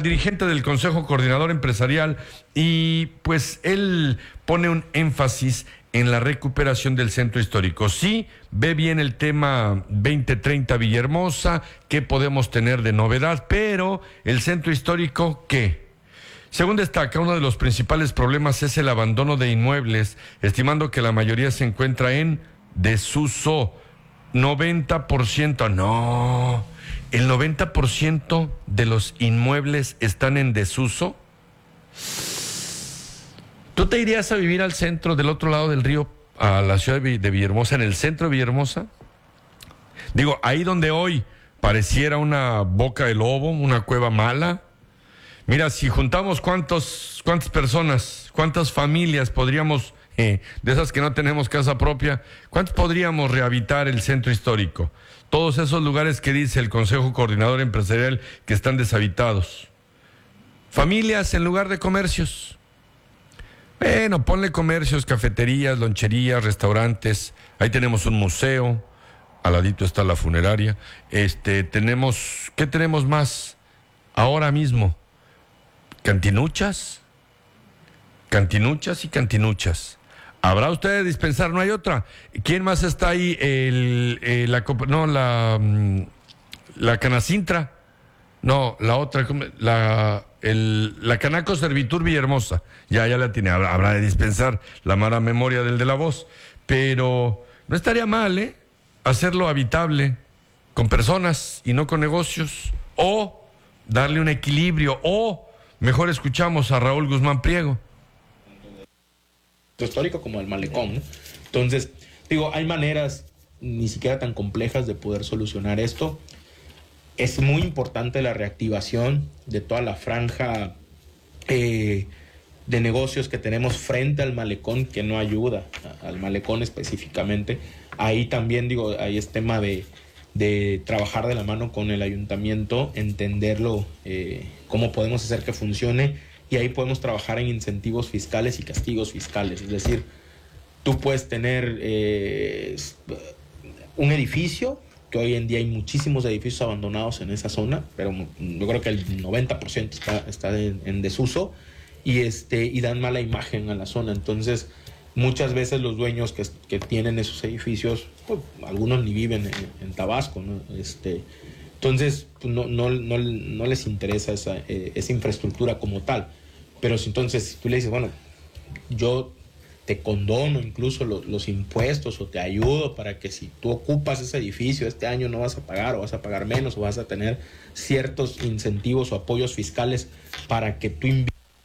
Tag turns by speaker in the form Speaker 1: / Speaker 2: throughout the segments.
Speaker 1: dirigente del Consejo Coordinador Empresarial y pues él pone un énfasis en la recuperación del centro histórico. Sí, ve bien el tema 2030 Villahermosa, qué podemos tener de novedad, pero el centro histórico, ¿qué? Según destaca, uno de los principales problemas es el abandono de inmuebles, estimando que la mayoría se encuentra en desuso. 90%, no, el 90% de los inmuebles están en desuso. ¿Tú te irías a vivir al centro, del otro lado del río, a la ciudad de Villahermosa, en el centro de Villahermosa? Digo, ahí donde hoy pareciera una boca de lobo, una cueva mala. Mira, si juntamos cuántas personas, cuántas familias podríamos, de esas que no tenemos casa propia, ¿cuántos podríamos rehabilitar el centro histórico? Todos esos lugares que dice el Consejo Coordinador Empresarial que están deshabitados. Familias en lugar de comercios. Bueno, ponle comercios, cafeterías, loncherías, restaurantes. Ahí tenemos un museo, al ladito está la funeraria. ¿Qué tenemos más ahora mismo? Cantinuchas y cantinuchas. ¿Habrá usted de dispensar? No hay otra. ¿Quién más está ahí? La Canacintra. No, la otra, la Canaco Servitur Villahermosa. Ya la tiene. Habrá de dispensar la mala memoria del de la voz. Pero no estaría mal, hacerlo habitable con personas y no con negocios. O darle un equilibrio. O mejor escuchamos a Raúl Guzmán Priego.
Speaker 2: Histórico como el malecón, ¿no? Entonces, digo, hay maneras ni siquiera tan complejas de poder solucionar esto. Es muy importante la reactivación de toda la franja de negocios que tenemos frente al malecón, que no ayuda al malecón específicamente. Ahí también, digo, ahí es tema de trabajar de la mano con el ayuntamiento, entenderlo, cómo podemos hacer que funcione, y ahí podemos trabajar en incentivos fiscales y castigos fiscales. Es decir, tú puedes tener un edificio, que hoy en día hay muchísimos edificios abandonados en esa zona, pero yo creo que el 90% está en desuso, y dan mala imagen a la zona. Entonces, muchas veces los dueños que tienen esos edificios, pues, algunos ni viven en Tabasco, ¿no? Entonces, pues, no les interesa esa infraestructura como tal. Pero si tú le dices, bueno, yo te condono incluso los impuestos, o te ayudo para que si tú ocupas ese edificio este año no vas a pagar, o vas a pagar menos, o vas a tener ciertos incentivos o apoyos fiscales para que tú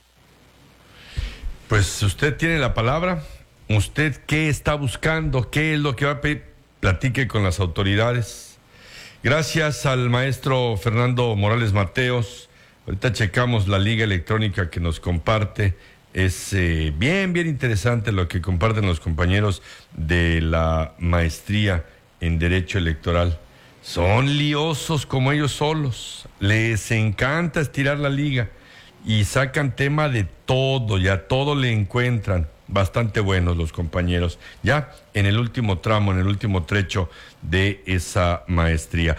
Speaker 1: Pues usted tiene la palabra. ¿Usted qué está buscando? ¿Qué es lo que va a pedir? Platique con las autoridades. Gracias al maestro Fernando Morales Mateos. Ahorita checamos la liga electrónica que nos comparte. Es bien interesante lo que comparten los compañeros de la maestría en Derecho Electoral. Son liosos como ellos solos. Les encanta estirar la liga y sacan tema de todo, y a todo le encuentran. Bastante buenos los compañeros, ya en el último tramo, en el último trecho de esa maestría.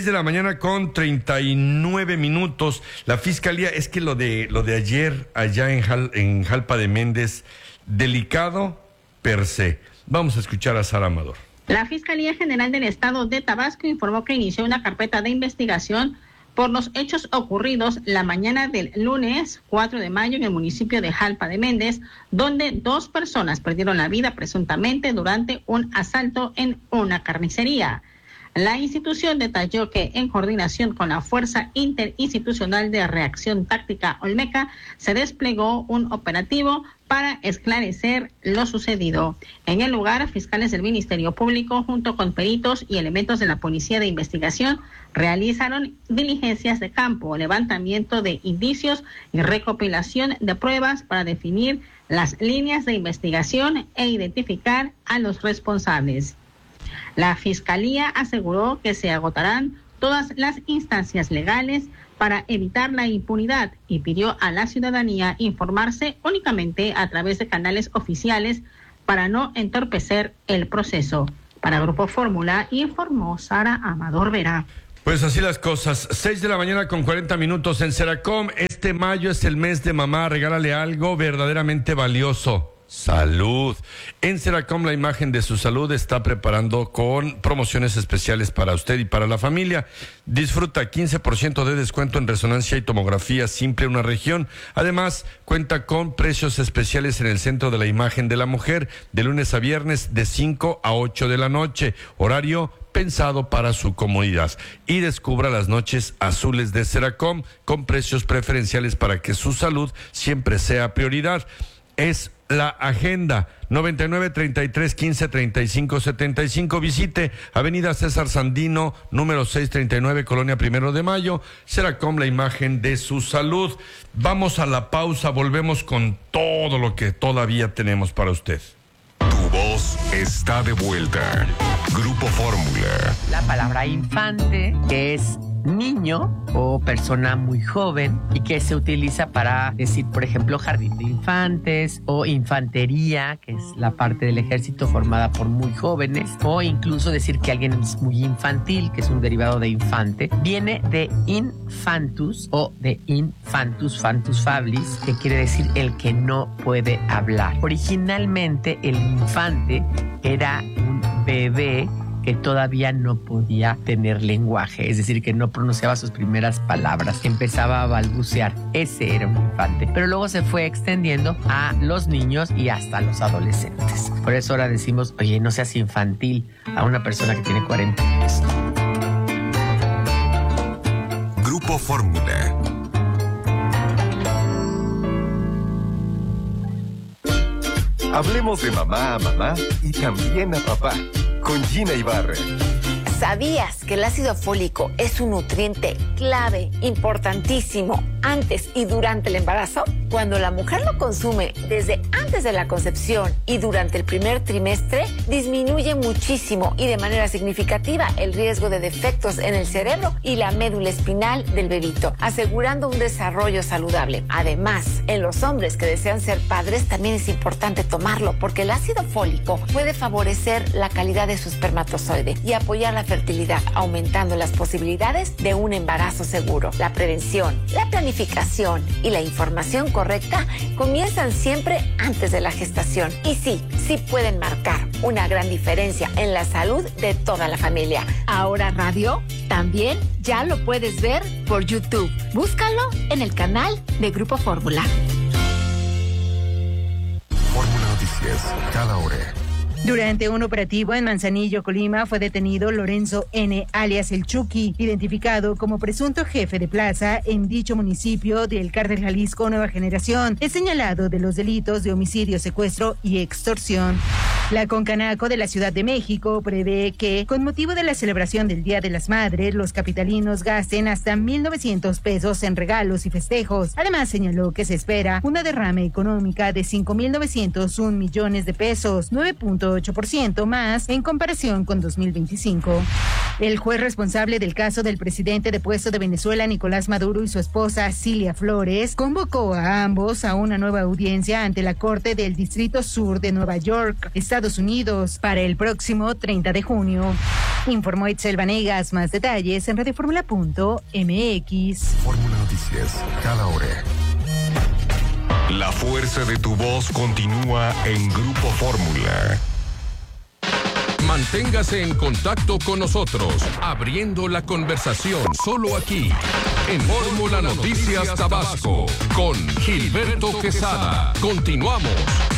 Speaker 1: 6:39 a.m. La Fiscalía, es que lo de ayer allá en Jalpa de Méndez, delicado per se. Vamos a escuchar a Sara Amador.
Speaker 3: La Fiscalía General del Estado de Tabasco informó que inició una carpeta de investigación por los hechos ocurridos la mañana del lunes 4 de mayo en el municipio de Jalpa de Méndez, donde 2 personas perdieron la vida presuntamente durante un asalto en una carnicería. La institución detalló que en coordinación con la Fuerza Interinstitucional de Reacción Táctica Olmeca se desplegó un operativo para esclarecer lo sucedido. En el lugar, fiscales del Ministerio Público junto con peritos y elementos de la Policía de Investigación realizaron diligencias de campo, levantamiento de indicios y recopilación de pruebas para definir las líneas de investigación e identificar a los responsables. La Fiscalía aseguró que se agotarán todas las instancias legales para evitar la impunidad y pidió a la ciudadanía informarse únicamente a través de canales oficiales para no entorpecer el proceso. Para Grupo Fórmula, informó Sara Amador Vera.
Speaker 1: Pues así las cosas. 6:40 a.m. en Seracom. Este mayo es el mes de mamá, regálale algo verdaderamente valioso. Salud. En Seracom la imagen de su salud está preparando con promociones especiales para usted y para la familia. Disfruta 15% de descuento en resonancia y tomografía simple en una región. Además, cuenta con precios especiales en el Centro de la Imagen de la Mujer de lunes a viernes de 5 a 8 de la noche. Horario pensado para su comodidad. Y descubra las noches azules de Seracom con precios preferenciales para que su salud siempre sea prioridad. Es la agenda 99-33-15-35-75. Visite Avenida César Sandino, número 639, Colonia Primero de Mayo. Seracom, la imagen de su salud. Vamos a la pausa, volvemos con todo lo que todavía tenemos para usted.
Speaker 4: Tu voz está de vuelta. Grupo Fórmula.
Speaker 5: La palabra infante, que es niño o persona muy joven y que se utiliza para decir, por ejemplo, jardín de infantes o infantería, que es la parte del ejército formada por muy jóvenes, o incluso decir que alguien es muy infantil, que es un derivado de infante. Viene de infantus o de infantus, fantus fablis, que quiere decir el que no puede hablar. Originalmente el infante era un bebé que todavía no podía tener lenguaje, es decir, que no pronunciaba sus primeras palabras, que empezaba a balbucear. Ese era un infante. Pero luego se fue extendiendo a los niños y hasta a los adolescentes. Por eso ahora decimos, oye, no seas infantil a una persona que tiene 40 años.
Speaker 4: Grupo Fórmula. Hablemos de mamá a mamá y también a papá. Con Gina Ibarra.
Speaker 6: ¿Sabías que el ácido fólico es un nutriente clave, importantísimo, antes y durante el embarazo? Cuando la mujer lo consume desde antes de la concepción y durante el primer trimestre, disminuye muchísimo y de manera significativa el riesgo de defectos en el cerebro y la médula espinal del bebito, asegurando un desarrollo saludable. Además, en los hombres que desean ser padres también es importante tomarlo porque el ácido fólico puede favorecer la calidad de su espermatozoide y apoyar la fertilidad, aumentando las posibilidades de un embarazo seguro. La prevención, la planificación y la información correcta comienzan siempre antes de la gestación. Y sí pueden marcar una gran diferencia en la salud de toda la familia. Ahora Radio también ya lo puedes ver por YouTube. Búscalo en el canal de Grupo Fórmula.
Speaker 4: Fórmula Noticias, cada hora.
Speaker 7: Durante un operativo en Manzanillo, Colima, fue detenido Lorenzo N., alias El Chucky, identificado como presunto jefe de plaza en dicho municipio del Cártel Jalisco Nueva Generación. Es señalado de los delitos de homicidio, secuestro y extorsión. La Concanaco de la Ciudad de México prevé que, con motivo de la celebración del Día de las Madres, los capitalinos gasten hasta 1,900 pesos en regalos y festejos. Además, señaló que se espera una derrama económica de 5,901 millones de pesos, 9.8% más en comparación con 2025. El juez responsable del caso del presidente depuesto de Venezuela, Nicolás Maduro, y su esposa, Cilia Flores, convocó a ambos a una nueva audiencia ante la Corte del Distrito Sur de Nueva York, Estados Unidos, para el próximo 30 de junio. Informó Itzel Vanegas. Más detalles en radioformula.mx.
Speaker 4: Fórmula Noticias, cada hora. La fuerza de tu voz continúa en Grupo Fórmula.
Speaker 8: Manténgase en contacto con nosotros, abriendo la conversación solo aquí, en Fórmula Noticias Tabasco, con Gilberto Quesada. Continuamos.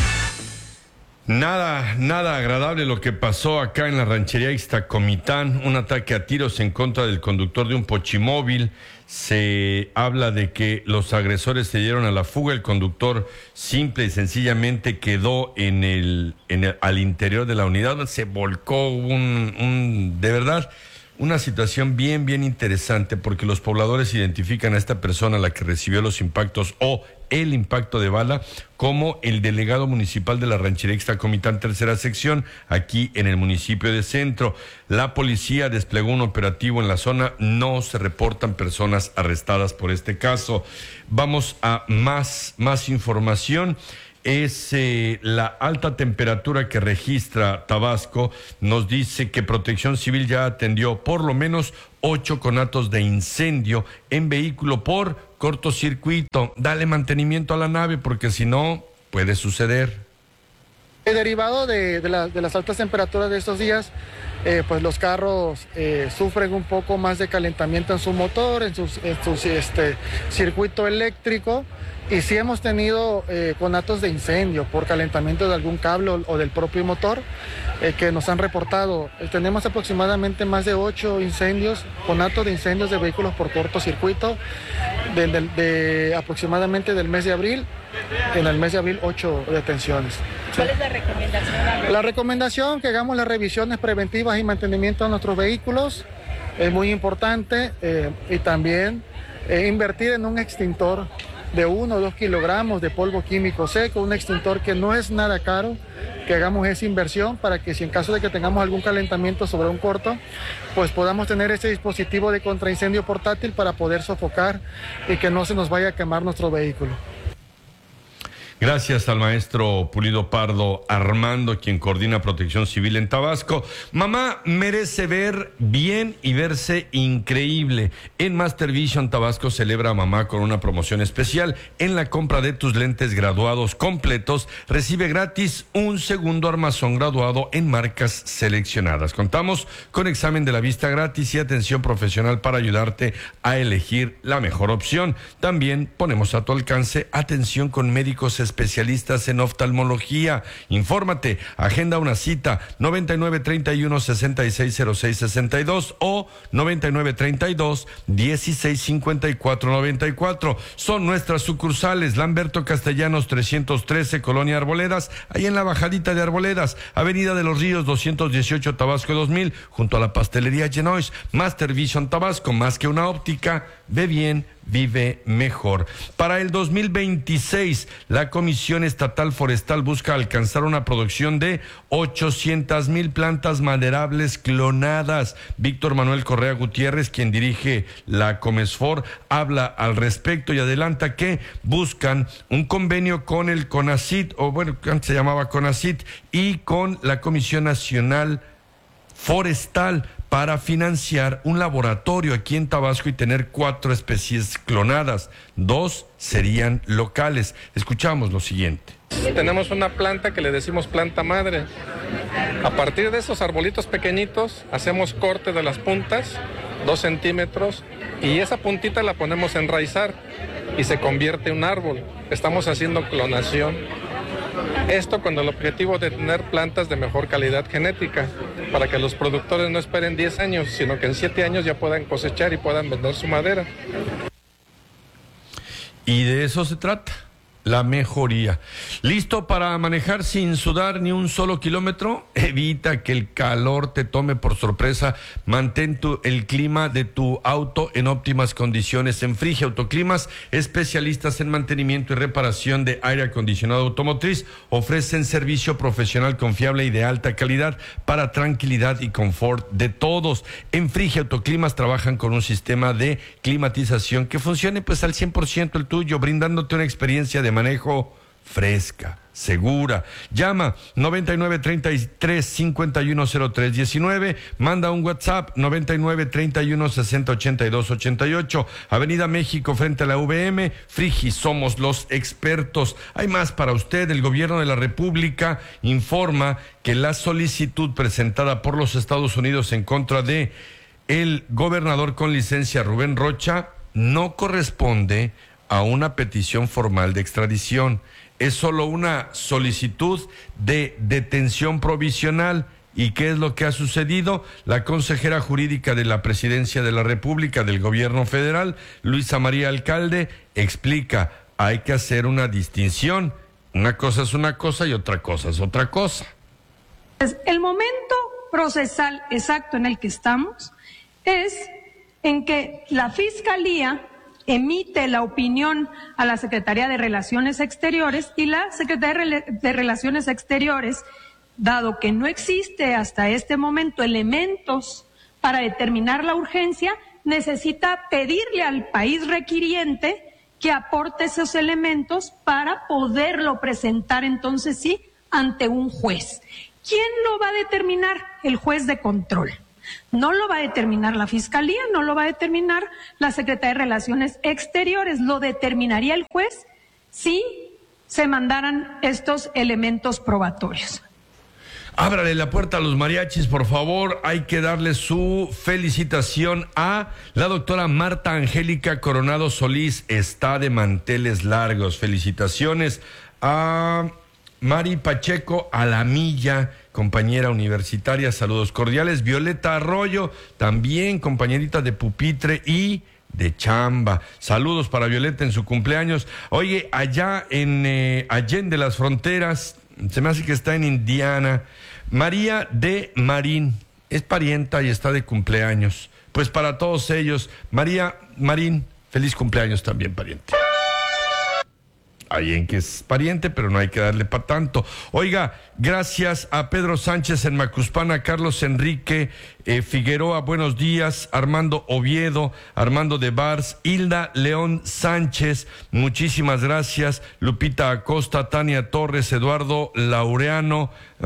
Speaker 1: Nada agradable lo que pasó acá en la ranchería Ixtacomitán, un ataque a tiros en contra del conductor de un pochimóvil. Se habla de que los agresores se dieron a la fuga, el conductor simple y sencillamente quedó al interior de la unidad, se volcó de verdad, una situación bien interesante, porque los pobladores identifican a esta persona, la que recibió los impactos o el impacto de bala, como el delegado municipal de la ranchería Ixtacomitán, tercera sección, aquí en el municipio de Centro. La policía desplegó un operativo en la zona, no se reportan personas arrestadas por este caso. Vamos a más información. Es la alta temperatura que registra Tabasco. Nos dice que Protección Civil ya atendió por lo menos 8 conatos de incendio en vehículo por cortocircuito. Dale mantenimiento a la nave porque si no puede suceder.
Speaker 9: Derivado de las altas temperaturas de estos días, pues los carros sufren un poco más de calentamiento en su motor, en su circuito eléctrico, y sí hemos tenido conatos de incendio por calentamiento de algún cable o del propio motor que nos han reportado. Tenemos aproximadamente más de 8 incendios, conatos de incendios de vehículos por cortocircuito de aproximadamente del mes de abril. En el mes de abril 8 detenciones.
Speaker 10: ¿Cuál es la recomendación?
Speaker 9: La recomendación que hagamos las revisiones preventivas y mantenimiento de nuestros vehículos es muy importante, y también invertir en un extintor de 1 o 2 kilogramos de polvo químico seco, un extintor que no es nada caro, que hagamos esa inversión para que si en caso de que tengamos algún calentamiento sobre un corto, pues podamos tener ese dispositivo de contraincendio portátil para poder sofocar y que no se nos vaya a quemar nuestro vehículo.
Speaker 1: Gracias al maestro Pulido Pardo Armando, quien coordina Protección Civil en Tabasco. Mamá merece ver bien y verse increíble. En Master Vision Tabasco celebra a mamá con una promoción especial. En la compra de tus lentes graduados completos, recibe gratis un segundo armazón graduado en marcas seleccionadas. Contamos con examen de la vista gratis y atención profesional para ayudarte a elegir la mejor opción. También ponemos a tu alcance atención con médicos especialistas en oftalmología. Infórmate, agenda una cita 9931-660662 o 9932-165494. Son nuestras sucursales: Lamberto Castellanos 313, Colonia Arboledas, ahí en la bajadita de Arboledas, Avenida de los Ríos 218, Tabasco 2000, junto a la pastelería Genois. Master Vision Tabasco, más que una óptica, ve bien, vive mejor. Para el 2026, la Comisión Estatal Forestal busca alcanzar una producción de 800,000 plantas maderables clonadas. Víctor Manuel Correa Gutiérrez, quien dirige la Comesfor, habla al respecto y adelanta que buscan un convenio con el CONACYT, o bueno, antes se llamaba CONACYT, y con la Comisión Nacional Forestal para financiar un laboratorio aquí en Tabasco y tener 4 especies clonadas. 2 serían locales. Escuchamos lo siguiente.
Speaker 11: Tenemos una planta que le decimos planta madre. A partir de esos arbolitos pequeñitos hacemos corte de las puntas, 2 centímetros, y esa puntita la ponemos a enraizar y se convierte en un árbol. Estamos haciendo clonación. Esto con el objetivo de tener plantas de mejor calidad genética, para que los productores no esperen 10 años, sino que en 7 años ya puedan cosechar y puedan vender su madera.
Speaker 1: Y de eso se trata, la mejoría. ¿Listo para manejar sin sudar ni un solo kilómetro? Evita que el calor te tome por sorpresa. Mantén el clima de tu auto en óptimas condiciones. En Frigia Autoclimas, especialistas en mantenimiento y reparación de aire acondicionado automotriz, ofrecen servicio profesional confiable y de alta calidad para tranquilidad y confort de todos. En Frigia Autoclimas trabajan con un sistema de climatización que funcione pues al 100% el tuyo, brindándote una experiencia de manejo fresca, segura. Llama 9933-510319, manda un WhatsApp 9931-608288, Avenida México frente a la VM. Frigi, somos los expertos. Hay más para usted. El gobierno de la República informa que la solicitud presentada por los Estados Unidos en contra de el gobernador con licencia Rubén Rocha no corresponde a una petición formal de extradición. Es solo una solicitud de detención provisional. ¿Y qué es lo que ha sucedido? La consejera jurídica de la Presidencia de la República del Gobierno Federal, Luisa María Alcalde, explica: hay que hacer una distinción. Una cosa es una cosa y otra cosa es otra cosa.
Speaker 10: El momento procesal exacto en el que estamos es en que la Fiscalía emite la opinión a la Secretaría de Relaciones Exteriores, y la Secretaría de Relaciones Exteriores, dado que no existe hasta este momento elementos para determinar la urgencia, necesita pedirle al país requiriente que aporte esos elementos para poderlo presentar entonces sí ante un juez. ¿Quién lo va a determinar? El juez de control. No lo va a determinar la Fiscalía, no lo va a determinar la Secretaría de Relaciones Exteriores, lo determinaría el juez si se mandaran estos elementos probatorios.
Speaker 1: Ábrale la puerta a los mariachis, por favor. Hay que darle su felicitación a la doctora Marta Angélica Coronado Solís. Está de manteles largos. Felicitaciones a Mari Pacheco Alamilla, compañera universitaria. Saludos cordiales. Violeta Arroyo, también compañerita de pupitre y de chamba. Saludos para Violeta en su cumpleaños. Oye, allá en Allende las Fronteras, se me hace que está en Indiana, María de Marín, es parienta y está de cumpleaños. Pues para todos ellos, María Marín, feliz cumpleaños también, pariente. Hay en que es pariente, pero no hay que darle para tanto. Oiga, gracias a Pedro Sánchez en Macuspana, Carlos Enrique Figueroa, buenos días, Armando Oviedo, Armando de Bars, Hilda León Sánchez, muchísimas gracias, Lupita Acosta, Tania Torres, Eduardo Laureano,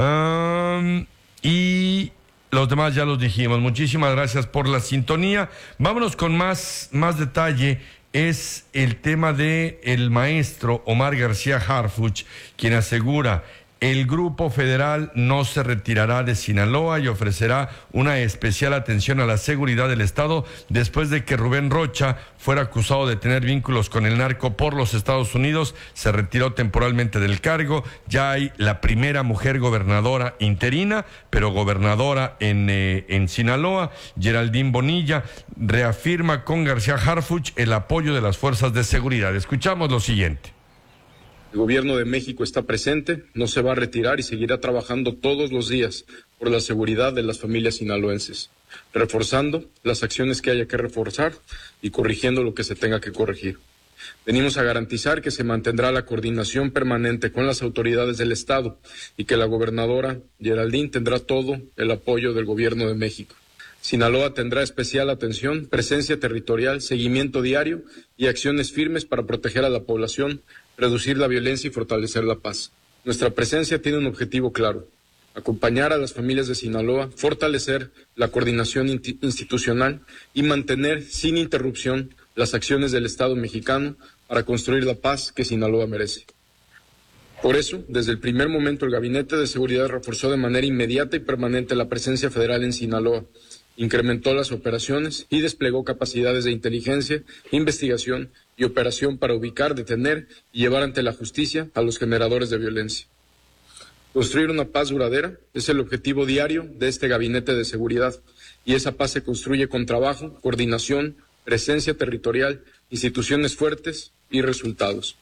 Speaker 1: y los demás ya los dijimos. Muchísimas gracias por la sintonía. Vámonos con más detalle. Es el tema de el maestro Omar García Harfuch, quien asegura: el Grupo Federal no se retirará de Sinaloa y ofrecerá una especial atención a la seguridad del Estado después de que Rubén Rocha fuera acusado de tener vínculos con el narco por los Estados Unidos. Se retiró temporalmente del cargo. Ya hay la primera mujer gobernadora interina, pero gobernadora en Sinaloa. Geraldine Bonilla reafirma con García Harfuch el apoyo de las fuerzas de seguridad. Escuchamos lo siguiente.
Speaker 12: El gobierno de México está presente, no se va a retirar y seguirá trabajando todos los días por la seguridad de las familias sinaloenses, reforzando las acciones que haya que reforzar y corrigiendo lo que se tenga que corregir. Venimos a garantizar que se mantendrá la coordinación permanente con las autoridades del Estado y que la gobernadora Geraldine tendrá todo el apoyo del gobierno de México. Sinaloa tendrá especial atención, presencia territorial, seguimiento diario y acciones firmes para proteger a la población, reducir la violencia y fortalecer la paz. Nuestra presencia tiene un objetivo claro: acompañar a las familias de Sinaloa, fortalecer la coordinación institucional y mantener sin interrupción las acciones del Estado mexicano para construir la paz que Sinaloa merece. Por eso, desde el primer momento, el Gabinete de Seguridad reforzó de manera inmediata y permanente la presencia federal en Sinaloa, incrementó las operaciones y desplegó capacidades de inteligencia, investigación y operación para ubicar, detener y llevar ante la justicia a los generadores de violencia. Construir una paz duradera es el objetivo diario de este Gabinete de Seguridad, y esa paz se construye con trabajo, coordinación, presencia territorial, instituciones fuertes y resultados.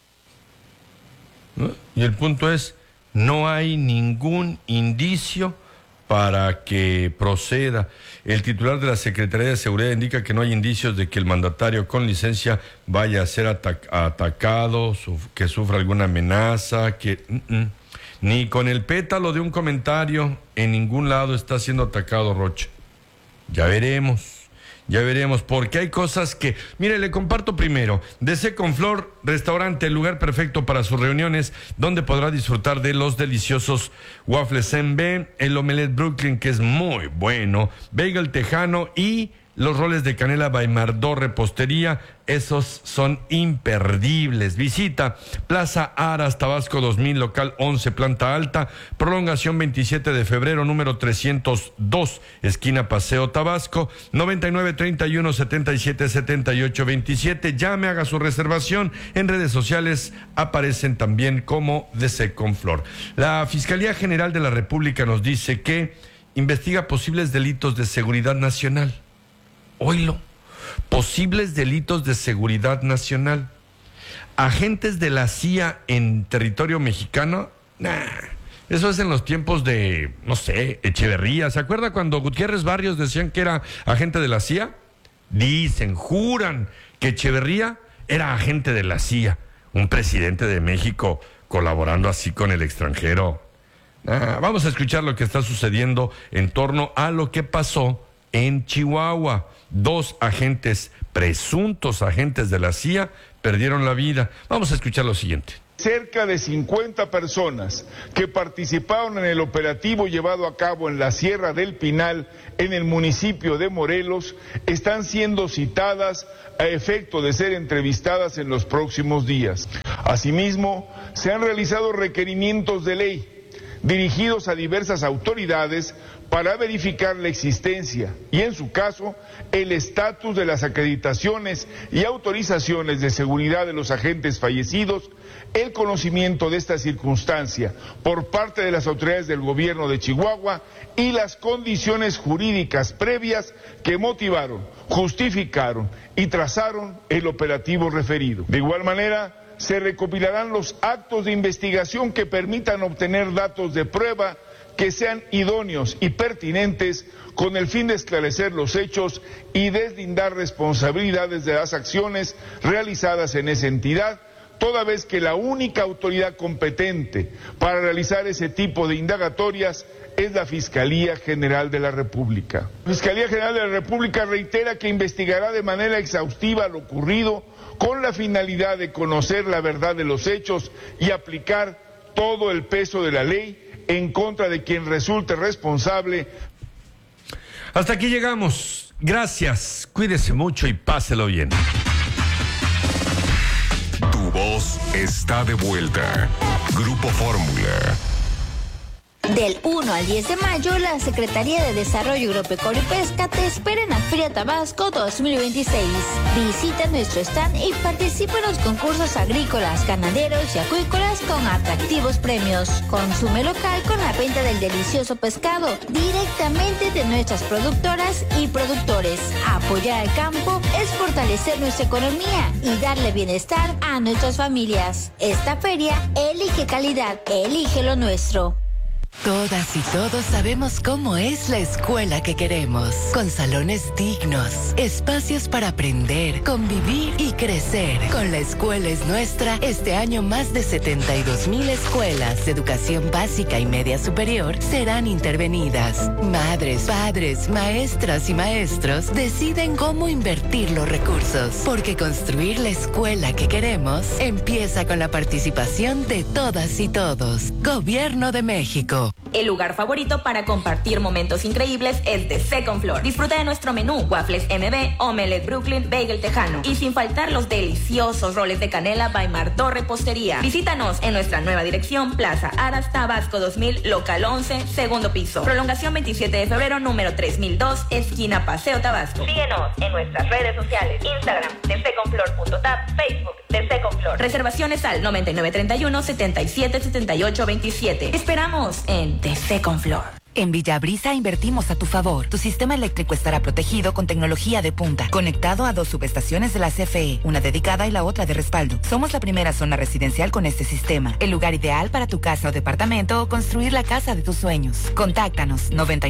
Speaker 1: Y el punto es, no hay ningún indicio para que proceda. El titular de la Secretaría de Seguridad indica que no hay indicios de que el mandatario con licencia vaya a ser atacado, que sufra alguna amenaza, que ni con el pétalo de un comentario en ningún lado está siendo atacado Rocha. Ya veremos, porque hay cosas que... Mire, le comparto primero. DC con Flor, restaurante, el lugar perfecto para sus reuniones, donde podrá disfrutar de los deliciosos waffles en B, el omelette Brooklyn, que es muy bueno, bagel tejano y los roles de canela Baimardó Repostería. Esos son imperdibles. Visita Plaza Aras, Tabasco 2000, local 11, planta alta, prolongación 27 de febrero, número 302, esquina Paseo Tabasco, 9931-777827. Llame, haga su reservación. En redes sociales aparecen también como DC con Flor. La Fiscalía General de la República nos dice que investiga posibles delitos de seguridad nacional. Oílo, posibles delitos de seguridad nacional. Agentes de la CIA en territorio mexicano, eso es en los tiempos de, no sé, Echeverría. ¿Se acuerda cuando Gutiérrez Barrios decían que era agente de la CIA? Dicen, juran que Echeverría era agente de la CIA. Un presidente de México colaborando así con el extranjero. Vamos a escuchar lo que está sucediendo en torno a lo que pasó en Chihuahua. 2 agentes, presuntos agentes de la CIA, perdieron la vida. Vamos a escuchar lo siguiente.
Speaker 13: Cerca de 50 personas que participaron en el operativo llevado a cabo en la Sierra del Pinal, en el municipio de Morelos, están siendo citadas a efecto de ser entrevistadas en los próximos días. Asimismo, se han realizado requerimientos de ley dirigidos a diversas autoridades para verificar la existencia y, en su caso, el estatus de las acreditaciones y autorizaciones de seguridad de los agentes fallecidos, el conocimiento de esta circunstancia por parte de las autoridades del gobierno de Chihuahua y las condiciones jurídicas previas que motivaron, justificaron y trazaron el operativo referido. De igual manera, se recopilarán los actos de investigación que permitan obtener datos de prueba que sean idóneos y pertinentes con el fin de esclarecer los hechos y deslindar responsabilidades de las acciones realizadas en esa entidad, toda vez que la única autoridad competente para realizar ese tipo de indagatorias es la Fiscalía General de la República. La Fiscalía General de la República reitera que investigará de manera exhaustiva lo ocurrido con la finalidad de conocer la verdad de los hechos y aplicar todo el peso de la ley en contra de quien resulte responsable.
Speaker 1: Hasta aquí llegamos. Gracias. Cuídese mucho y páselo bien.
Speaker 4: Tu voz está de vuelta. Grupo Fórmula.
Speaker 14: Del 1 al 10 de mayo, la Secretaría de Desarrollo Agropecuario y Pesca te espera en la Feria Tabasco 2026. Visita nuestro stand y participa en los concursos agrícolas, ganaderos y acuícolas con atractivos premios. Consume local con la venta del delicioso pescado directamente de nuestras productoras y productores. Apoyar al campo es fortalecer nuestra economía y darle bienestar a nuestras familias. Esta feria elige calidad, elige lo nuestro.
Speaker 15: Todas y todos sabemos cómo es la escuela que queremos, con salones dignos, espacios para aprender, convivir y crecer. Con La Escuela es Nuestra, este año más de 72,000 escuelas de educación básica y media superior serán intervenidas. Madres, padres, maestras y maestros deciden cómo invertir los recursos, porque construir la escuela que queremos empieza con la participación de todas y todos. Gobierno de México.
Speaker 16: El lugar favorito para compartir momentos increíbles es The Second Floor. Disfruta de nuestro menú, waffles MB, omelette Brooklyn, bagel tejano y sin faltar los deliciosos roles de canela by Martor Repostería. Visítanos en nuestra nueva dirección, Plaza Aras, Tabasco 2000, local 11, segundo piso. Prolongación 27 de febrero, número 3002, esquina Paseo Tabasco. Síguenos en nuestras redes sociales, Instagram, thesecondfloor.tap, Facebook, The Second Floor. Reservaciones al 9931-777827. Esperamos en The Second Floor.
Speaker 17: En Villabrisa invertimos a tu favor. Tu sistema eléctrico estará protegido con tecnología de punta, conectado a 2 subestaciones de la CFE, una dedicada y la otra de respaldo. Somos la primera zona residencial con este sistema, el lugar ideal para tu casa o departamento o construir la casa de tus sueños. Contáctanos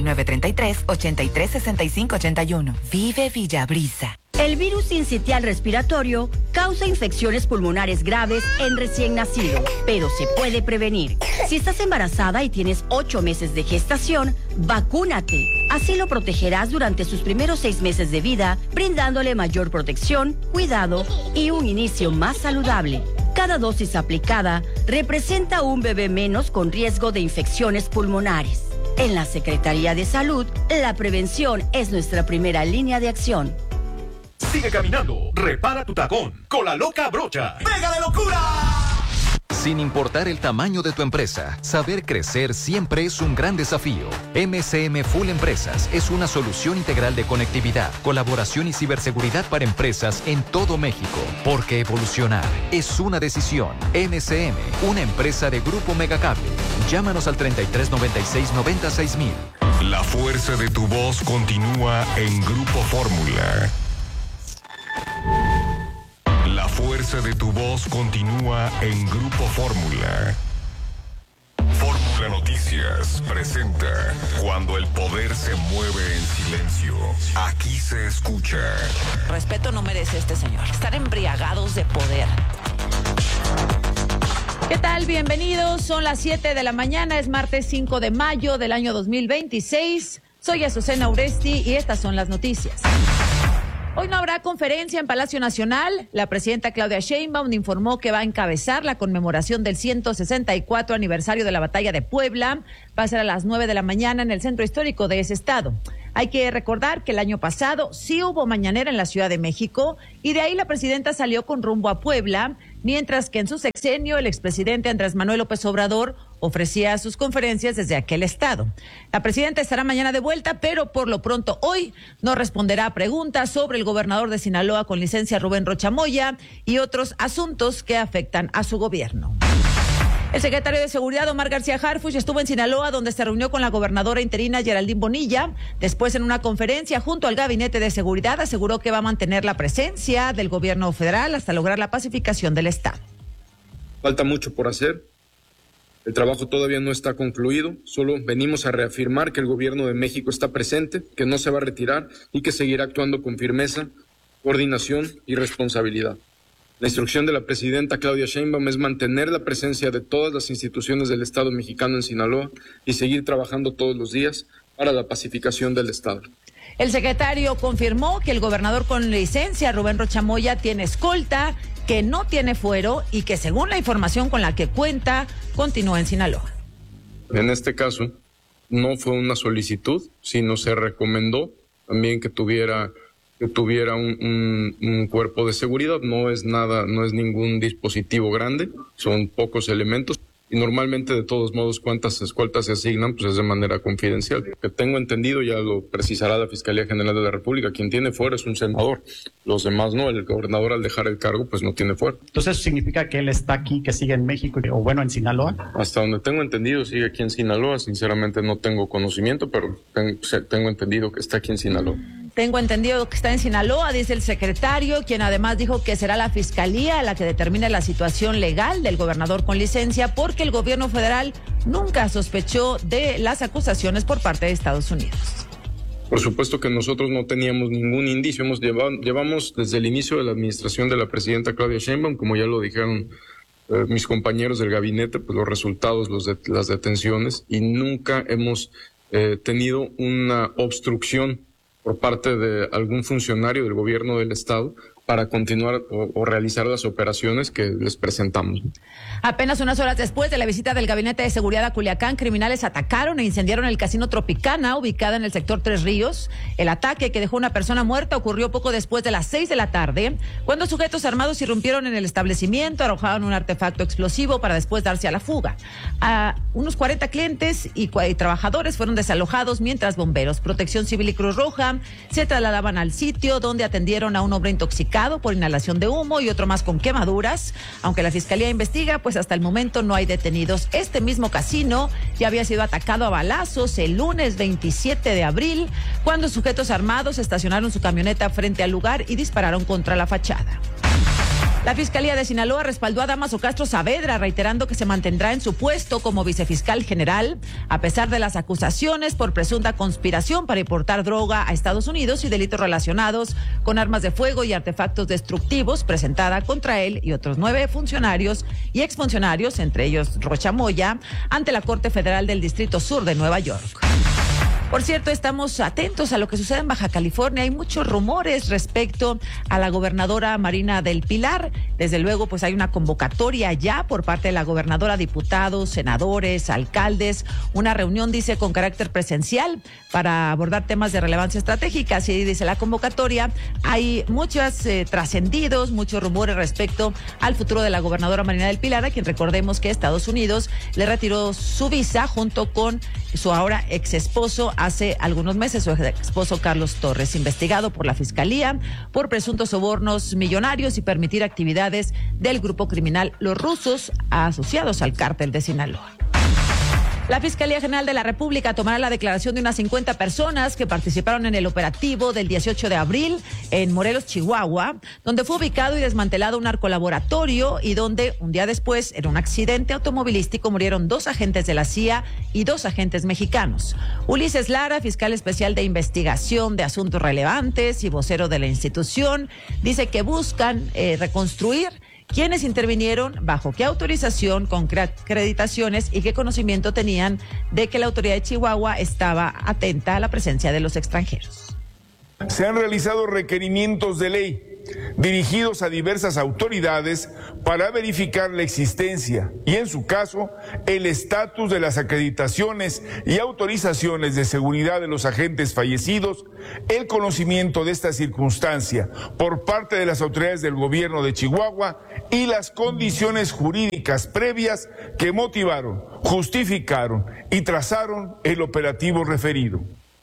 Speaker 17: 9933-836581. Vive Villabrisa.
Speaker 18: El virus sincitial respiratorio causa infecciones pulmonares graves en recién nacido, pero se puede prevenir. Si estás embarazada y tienes 8 meses de gestación, vacúnate. Así lo protegerás durante sus primeros 6 meses de vida, brindándole mayor protección, cuidado y un inicio más saludable. Cada dosis aplicada representa un bebé menos con riesgo de infecciones pulmonares. En la Secretaría de Salud, la prevención es nuestra primera línea de acción.
Speaker 19: Sigue caminando, repara tu tacón con la loca brocha. ¡Pega de locura!
Speaker 20: Sin importar el tamaño de tu empresa, saber crecer siempre es un gran desafío. MCM Full Empresas es una solución integral de conectividad, colaboración y ciberseguridad para empresas en todo México. Porque evolucionar es una decisión. MCM, una empresa de Grupo Megacable. Llámanos al 3396-96000.
Speaker 4: La fuerza de tu voz continúa en Grupo Fórmula. La fuerza de tu voz continúa en Grupo Fórmula. Fórmula Noticias presenta Cuando el poder se mueve en silencio. Aquí se escucha.
Speaker 21: Respeto no merece este señor. Estar embriagados de poder.
Speaker 22: ¿Qué tal? Bienvenidos. Son las 7 de la mañana. Es martes 5 de mayo del año 2026. Soy Azucena Uresti y estas son las noticias. Hoy no habrá conferencia en Palacio Nacional. La presidenta Claudia Sheinbaum informó que va a encabezar la conmemoración del 164 aniversario de la Batalla de Puebla. Va a ser a las 9 de la mañana en el centro histórico de ese estado. Hay que recordar que el año pasado sí hubo mañanera en la Ciudad de México y de ahí la presidenta salió con rumbo a Puebla, mientras que en su sexenio el expresidente Andrés Manuel López Obrador ofrecía sus conferencias desde aquel estado. La presidenta estará mañana de vuelta, pero por lo pronto hoy no responderá a preguntas sobre el gobernador de Sinaloa con licencia Rubén Rocha Moya y otros asuntos que afectan a su gobierno. El secretario de Seguridad, Omar García Harfuch, estuvo en Sinaloa, donde se reunió con la gobernadora interina Geraldine Bonilla. Después, en una conferencia junto al Gabinete de Seguridad, aseguró que va a mantener la presencia del gobierno federal hasta lograr la pacificación del estado.
Speaker 12: Falta mucho por hacer. El trabajo todavía no está concluido. Solo venimos a reafirmar que el gobierno de México está presente, que no se va a retirar y que seguirá actuando con firmeza, coordinación y responsabilidad. La instrucción de la presidenta Claudia Sheinbaum es mantener la presencia de todas las instituciones del Estado mexicano en Sinaloa y seguir trabajando todos los días para la pacificación del Estado.
Speaker 22: El secretario confirmó que el gobernador con licencia, Rubén Rocha Moya, tiene escolta, que no tiene fuero y que según la información con la que cuenta, continúa en Sinaloa.
Speaker 12: En este caso, no fue una solicitud, sino se recomendó también que tuviera un cuerpo de seguridad. No es nada, no es ningún dispositivo grande, son pocos elementos y normalmente de todos modos cuántas escoltas se asignan pues es de manera confidencial. Que tengo entendido, ya lo precisará la Fiscalía General de la República, quien tiene fuero es un senador, los demás no, el gobernador al dejar el cargo pues no tiene fuero.
Speaker 2: Entonces eso significa que él está aquí, que sigue en México o bueno en Sinaloa.
Speaker 12: Hasta donde tengo entendido sigue aquí en Sinaloa, sinceramente no tengo conocimiento, pero tengo entendido que está aquí en Sinaloa.
Speaker 22: Tengo entendido que está en Sinaloa, dice el secretario, quien además dijo que será la Fiscalía la que determine la situación legal del gobernador con licencia, porque el gobierno federal nunca sospechó de las acusaciones por parte de Estados Unidos.
Speaker 12: Por supuesto que nosotros no teníamos ningún indicio. Llevamos desde el inicio de la administración de la presidenta Claudia Sheinbaum, como ya lo dijeron mis compañeros del gabinete, pues los resultados, las detenciones, y nunca hemos tenido una obstrucción por parte de algún funcionario del gobierno del estado para continuar o realizar las operaciones que les presentamos.
Speaker 22: Apenas unas horas después de la visita del Gabinete de Seguridad a Culiacán, criminales atacaron e incendiaron el Casino Tropicana, ubicada en el sector Tres Ríos. El ataque, que dejó una persona muerta, ocurrió poco después de las 6 de la tarde, cuando sujetos armados irrumpieron en el establecimiento, arrojaron un artefacto explosivo para después darse a la fuga. Unos 40 clientes y trabajadores fueron desalojados, mientras bomberos, Protección Civil y Cruz Roja se trasladaban al sitio, donde atendieron a un hombre intoxicado por inhalación de humo y otro más con quemaduras. Aunque la Fiscalía investiga, pues hasta el momento no hay detenidos. Este mismo casino ya había sido atacado a balazos el lunes 27 de abril, cuando sujetos armados estacionaron su camioneta frente al lugar y dispararon contra la fachada. La Fiscalía de Sinaloa respaldó a Dámaso Castro Saavedra, reiterando que se mantendrá en su puesto como vicefiscal general, a pesar de las acusaciones por presunta conspiración para importar droga a Estados Unidos y delitos relacionados con armas de fuego y artefactos destructivos, presentada contra él y otros 9 funcionarios y exfuncionarios, entre ellos Rocha Moya, ante la Corte Federal del Distrito Sur de Nueva York. Por cierto, estamos atentos a lo que sucede en Baja California. Hay muchos rumores respecto a la gobernadora Marina del Pilar. Desde luego, pues hay una convocatoria ya por parte de la gobernadora, diputados, senadores, alcaldes. Una reunión, dice, con carácter presencial para abordar temas de relevancia estratégica. Así dice la convocatoria. Hay muchos trascendidos, muchos rumores respecto al futuro de la gobernadora Marina del Pilar, a quien recordemos que Estados Unidos le retiró su visa junto con su ahora ex esposo hace algunos meses, su esposo Carlos Torres, investigado por la Fiscalía por presuntos sobornos millonarios y permitir actividades del grupo criminal Los Rusos, asociados al cártel de Sinaloa. La Fiscalía General de la República tomará la declaración de unas 50 personas que participaron en el operativo del 18 de abril en Morelos, Chihuahua, donde fue ubicado y desmantelado un narcolaboratorio y donde un día después, en un accidente automovilístico, murieron 2 agentes de la CIA y 2 agentes mexicanos. Ulises Lara, fiscal especial de investigación de asuntos relevantes y vocero de la institución, dice que buscan reconstruir quiénes intervinieron, bajo qué autorización, con qué acreditaciones y qué conocimiento tenían de que la autoridad de Chihuahua estaba atenta a la presencia de los extranjeros.
Speaker 13: Se han realizado requerimientos de ley dirigidos a diversas autoridades para verificar la existencia y, en su caso, el estatus de las acreditaciones y autorizaciones de seguridad de los agentes fallecidos, el conocimiento de esta circunstancia por parte de las autoridades del gobierno de Chihuahua y las condiciones jurídicas previas que motivaron, justificaron y trazaron el operativo referido.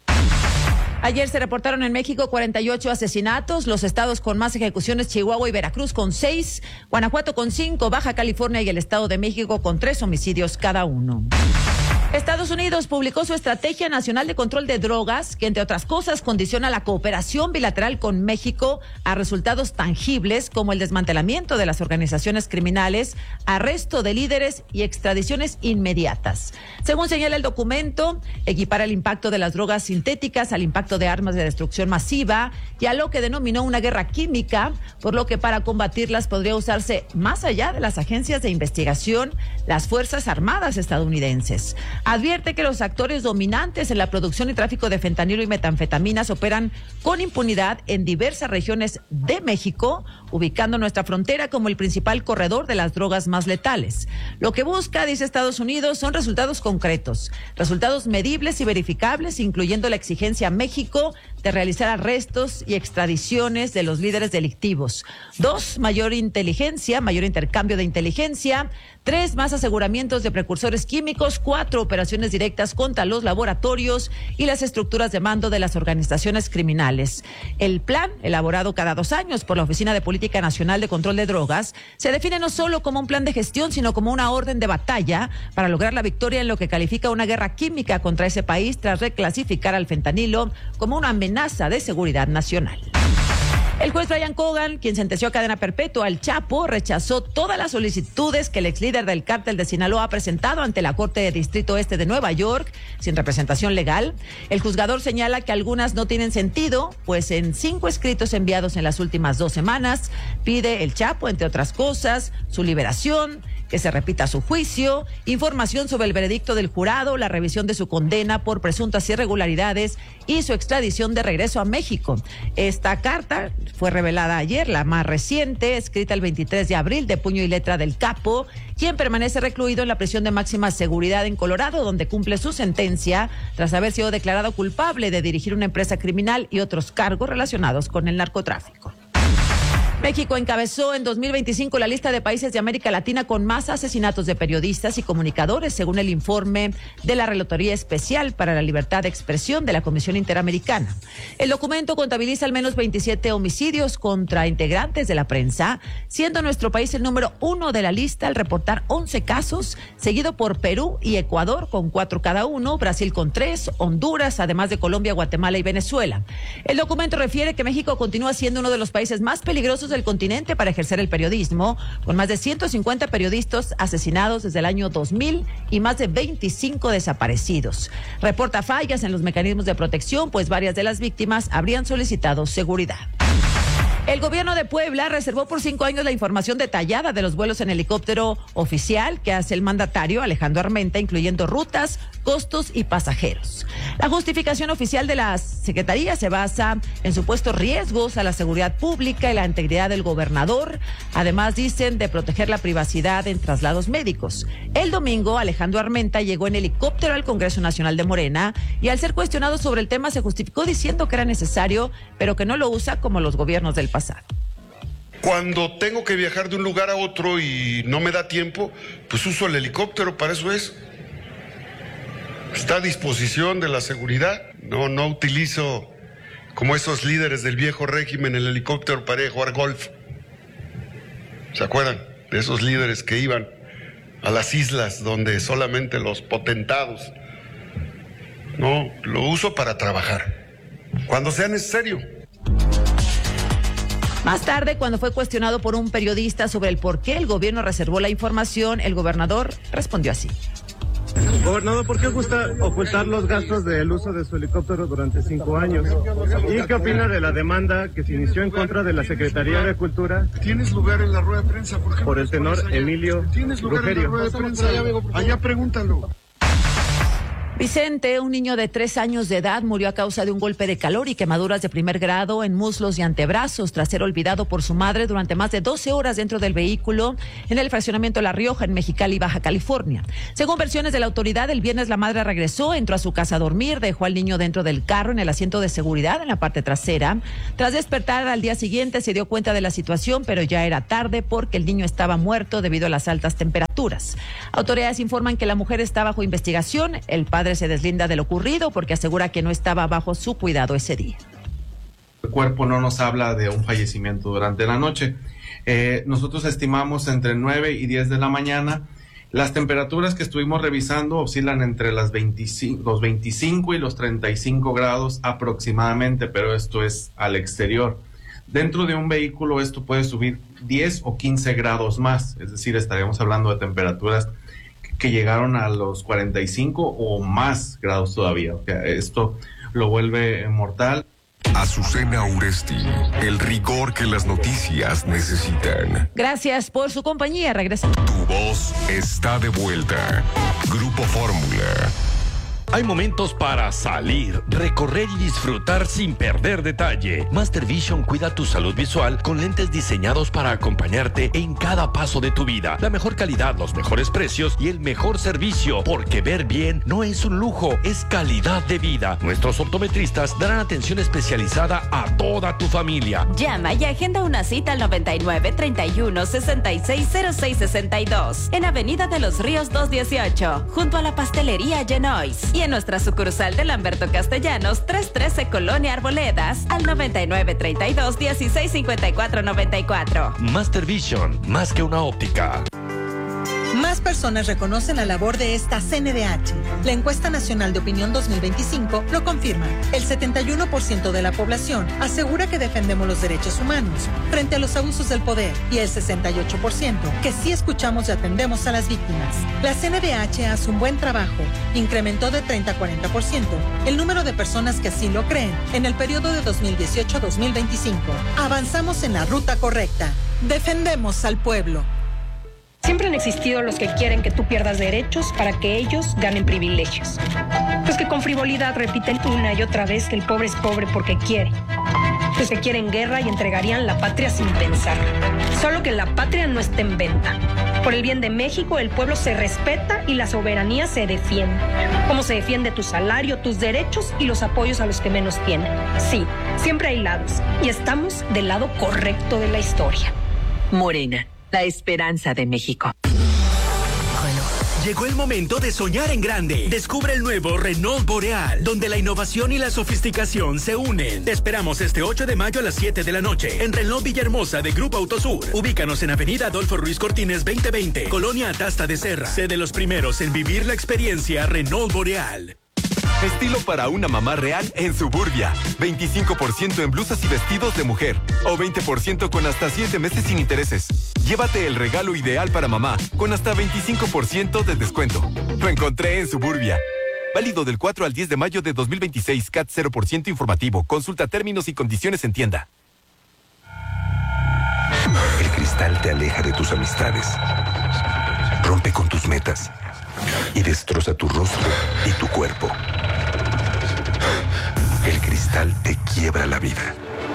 Speaker 22: Ayer se reportaron en México 48 asesinatos, los estados con más ejecuciones, Chihuahua y Veracruz con 6, Guanajuato con 5, Baja California y el Estado de México con 3 homicidios cada uno. Estados Unidos publicó su Estrategia Nacional de Control de Drogas, que entre otras cosas condiciona la cooperación bilateral con México a resultados tangibles como el desmantelamiento de las organizaciones criminales, arresto de líderes y extradiciones inmediatas. Según señala el documento, equipara el impacto de las drogas sintéticas al impacto de armas de destrucción masiva y a lo que denominó una guerra química, por lo que para combatirlas podría usarse más allá de las agencias de investigación, las Fuerzas Armadas estadounidenses. Advierte que los actores dominantes en la producción y tráfico de fentanilo y metanfetaminas operan con impunidad en diversas regiones de México, ubicando nuestra frontera como el principal corredor de las drogas más letales. Lo que busca, dice Estados Unidos, son resultados concretos, resultados medibles y verificables, incluyendo la exigencia a México de realizar arrestos y extradiciones de los líderes delictivos. 2, mayor inteligencia, mayor intercambio de inteligencia. 3, más aseguramientos de precursores químicos. 4, operaciones directas contra los laboratorios y las estructuras de mando de las organizaciones criminales. El plan, elaborado cada 2 años por la Oficina de Política Nacional de Control de Drogas, se define no solo como un plan de gestión, sino como una orden de batalla para lograr la victoria en lo que califica una guerra química contra ese país tras reclasificar al fentanilo como una amenaza de seguridad nacional. El juez Brian Cogan, quien sentenció a cadena perpetua al Chapo, rechazó todas las solicitudes que el ex líder del cártel de Sinaloa ha presentado ante la Corte de Distrito Este de Nueva York, sin representación legal. El juzgador señala que algunas no tienen sentido, pues en 5 escritos enviados en las últimas 2 semanas, pide el Chapo, entre otras cosas, su liberación, que se repita su juicio, información sobre el veredicto del jurado, la revisión de su condena por presuntas irregularidades y su extradición de regreso a México. Esta carta fue revelada ayer, la más reciente, escrita el 23 de abril de puño y letra del capo, quien permanece recluido en la prisión de máxima seguridad en Colorado, donde cumple su sentencia tras haber sido declarado culpable de dirigir una empresa criminal y otros cargos relacionados con el narcotráfico. México encabezó en 2025 la lista de países de América Latina con más asesinatos de periodistas y comunicadores, según el informe de la Relatoría Especial para la Libertad de Expresión de la Comisión Interamericana. El documento contabiliza al menos 27 homicidios contra integrantes de la prensa, siendo nuestro país el número 1 de la lista al reportar 11 casos, seguido por Perú y Ecuador con 4 cada uno, Brasil con 3, Honduras, además de Colombia, Guatemala y Venezuela. El documento refiere que México continúa siendo uno de los países más peligrosos del continente para ejercer el periodismo, con más de 150 periodistas asesinados desde el año 2000 y más de 25 desaparecidos. Reporta fallas en los mecanismos de protección, pues varias de las víctimas habrían solicitado seguridad. El gobierno de Puebla reservó por 5 años la información detallada de los vuelos en helicóptero oficial que hace el mandatario Alejandro Armenta, incluyendo rutas, costos y pasajeros. La justificación oficial de la Secretaría se basa en supuestos riesgos a la seguridad pública y la integridad del gobernador. Además, dicen de proteger la privacidad en traslados médicos. El domingo, Alejandro Armenta llegó en helicóptero al Congreso Nacional de Morena y al ser cuestionado sobre el tema se justificó diciendo que era necesario, pero que no lo usa como los gobiernos del pasado.
Speaker 3: Cuando tengo que viajar de un lugar a otro y no me da tiempo, pues uso el helicóptero, para eso es. Está a disposición de la seguridad. No utilizo, como esos líderes del viejo régimen, el helicóptero para ir a jugar golf. ¿Se acuerdan de esos líderes que iban a las islas donde solamente los potentados? No, lo uso para trabajar, cuando sea necesario.
Speaker 22: Más tarde, cuando fue cuestionado por un periodista sobre el por qué el gobierno reservó la información, el gobernador respondió así.
Speaker 5: Gobernador, ¿por qué ocultar los gastos del uso de su helicóptero durante 5 años? ¿Y qué opina de la demanda que se inició en contra de la Secretaría de Cultura?
Speaker 3: ¿Tienes lugar en la rueda de prensa?
Speaker 5: Por el tenor Emilio
Speaker 3: ¿Tienes lugar
Speaker 5: Rugerio?
Speaker 3: en la rueda de prensa? Allá pregúntalo.
Speaker 22: Vicente, un niño de 3 años de edad, murió a causa de un golpe de calor y quemaduras de primer grado en muslos y antebrazos tras ser olvidado por su madre durante más de 12 horas dentro del vehículo en el fraccionamiento La Rioja, en Mexicali, Baja California. Según versiones de la autoridad, el viernes la madre regresó, entró a su casa a dormir, dejó al niño dentro del carro en el asiento de seguridad en la parte trasera. Tras despertar al día siguiente se dio cuenta de la situación, pero ya era tarde porque el niño estaba muerto debido a las altas temperaturas. Autoridades informan que la mujer está bajo investigación. El padre se deslinda de lo ocurrido porque asegura que no estaba bajo su cuidado ese día.
Speaker 6: El cuerpo no nos habla de un fallecimiento durante la noche. Nosotros estimamos entre 9 y 10 de la mañana. Las temperaturas que estuvimos revisando oscilan entre los 25 y los 35 grados aproximadamente, pero esto es al exterior. Dentro de un vehículo esto puede subir 10 o 15 grados más, es decir, estaríamos hablando de temperaturas que llegaron a los 45 o más grados todavía. O sea, esto lo vuelve mortal.
Speaker 4: Azucena Uresti, el rigor que las noticias necesitan.
Speaker 22: Gracias por su compañía. Regresamos.
Speaker 4: Tu voz está de vuelta. Grupo Fórmula.
Speaker 1: Hay momentos para salir, recorrer y disfrutar sin perder detalle. Master Vision cuida tu salud visual con lentes diseñados para acompañarte en cada paso de tu vida. La mejor calidad, los mejores precios y el mejor servicio, porque ver bien no es un lujo, es calidad de vida. Nuestros optometristas darán atención especializada a toda tu familia.
Speaker 16: Llama y agenda una cita al 99 31 66 06 62 en Avenida de los Ríos 218, junto a la pastelería Genois. Y en nuestra sucursal de Lamberto Castellanos, 313 Colonia Arboledas, al 99 32 16 54 94.
Speaker 1: Master Vision, más que una óptica.
Speaker 7: Más personas reconocen la labor de esta CNDH. La encuesta nacional de opinión 2025 lo confirma. El 71% de la población asegura que defendemos los derechos humanos frente a los abusos del poder y el 68% que sí escuchamos y atendemos a las víctimas. La CNDH hace un buen trabajo. Incrementó de 30 a 40% el número de personas que así lo creen en el periodo de 2018 a 2025. Avanzamos en la ruta correcta. Defendemos al pueblo.
Speaker 23: Siempre han existido los que quieren que tú pierdas derechos para que ellos ganen privilegios. Los que con frivolidad repiten una y otra vez que el pobre es pobre porque quiere. Los que quieren guerra y entregarían la patria sin pensar. Solo que la patria no está en venta. Por el bien de México, el pueblo se respeta y la soberanía se defiende. Como se defiende tu salario, tus derechos y los apoyos a los que menos tienen. Sí, siempre hay lados. Y estamos del lado correcto de la historia.
Speaker 24: Morena, la esperanza de México.
Speaker 19: Llegó el momento de soñar en grande. Descubre el nuevo Renault Boreal, donde la innovación y la sofisticación se unen. Te esperamos este 8 de mayo a las 7 de la noche en Renault Villahermosa de Grupo Autosur. Ubícanos en Avenida Adolfo Ruiz Cortines 2020, Colonia Atasta de Serra. Sé de los primeros en vivir la experiencia Renault Boreal.
Speaker 25: Estilo para una mamá real en Suburbia. 25% en blusas y vestidos de mujer. O 20% con hasta 7 meses sin intereses. Llévate el regalo ideal para mamá con hasta 25% de descuento. Lo encontré en Suburbia. Válido del 4 al 10 de mayo de 2026. CAT 0% informativo. Consulta términos y condiciones en tienda.
Speaker 26: El cristal te aleja de tus amistades. Rompe con tus metas. Y destroza tu rostro y tu cuerpo. El cristal te quiebra la vida.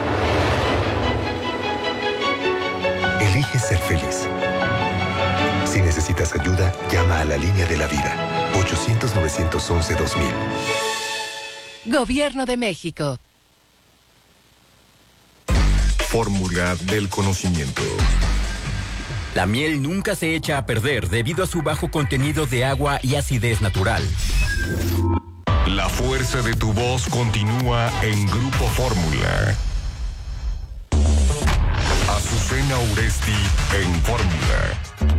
Speaker 26: Elige ser feliz. Si necesitas ayuda, llama a la línea de la vida. 800-911-2000.
Speaker 15: Gobierno de México.
Speaker 4: Fórmula del conocimiento.
Speaker 27: La miel nunca se echa a perder debido a su bajo contenido de agua y acidez natural.
Speaker 4: La fuerza de tu voz continúa en Grupo Fórmula. Azucena Uresti en Fórmula.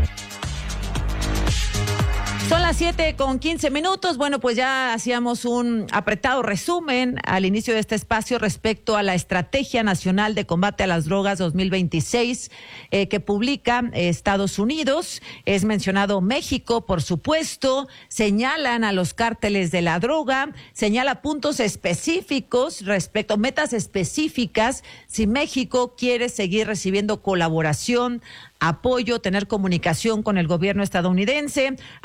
Speaker 22: Son las 7:15. Bueno, pues ya hacíamos un apretado resumen al inicio de este espacio respecto a la Estrategia Nacional de Combate a las Drogas 2026 que publica Estados Unidos. Es mencionado México, por supuesto. Señalan a los cárteles de la droga, señala puntos específicos respecto, metas específicas, si México quiere seguir recibiendo colaboración, apoyo, tener comunicación con el gobierno estadounidense. Habla de reforzar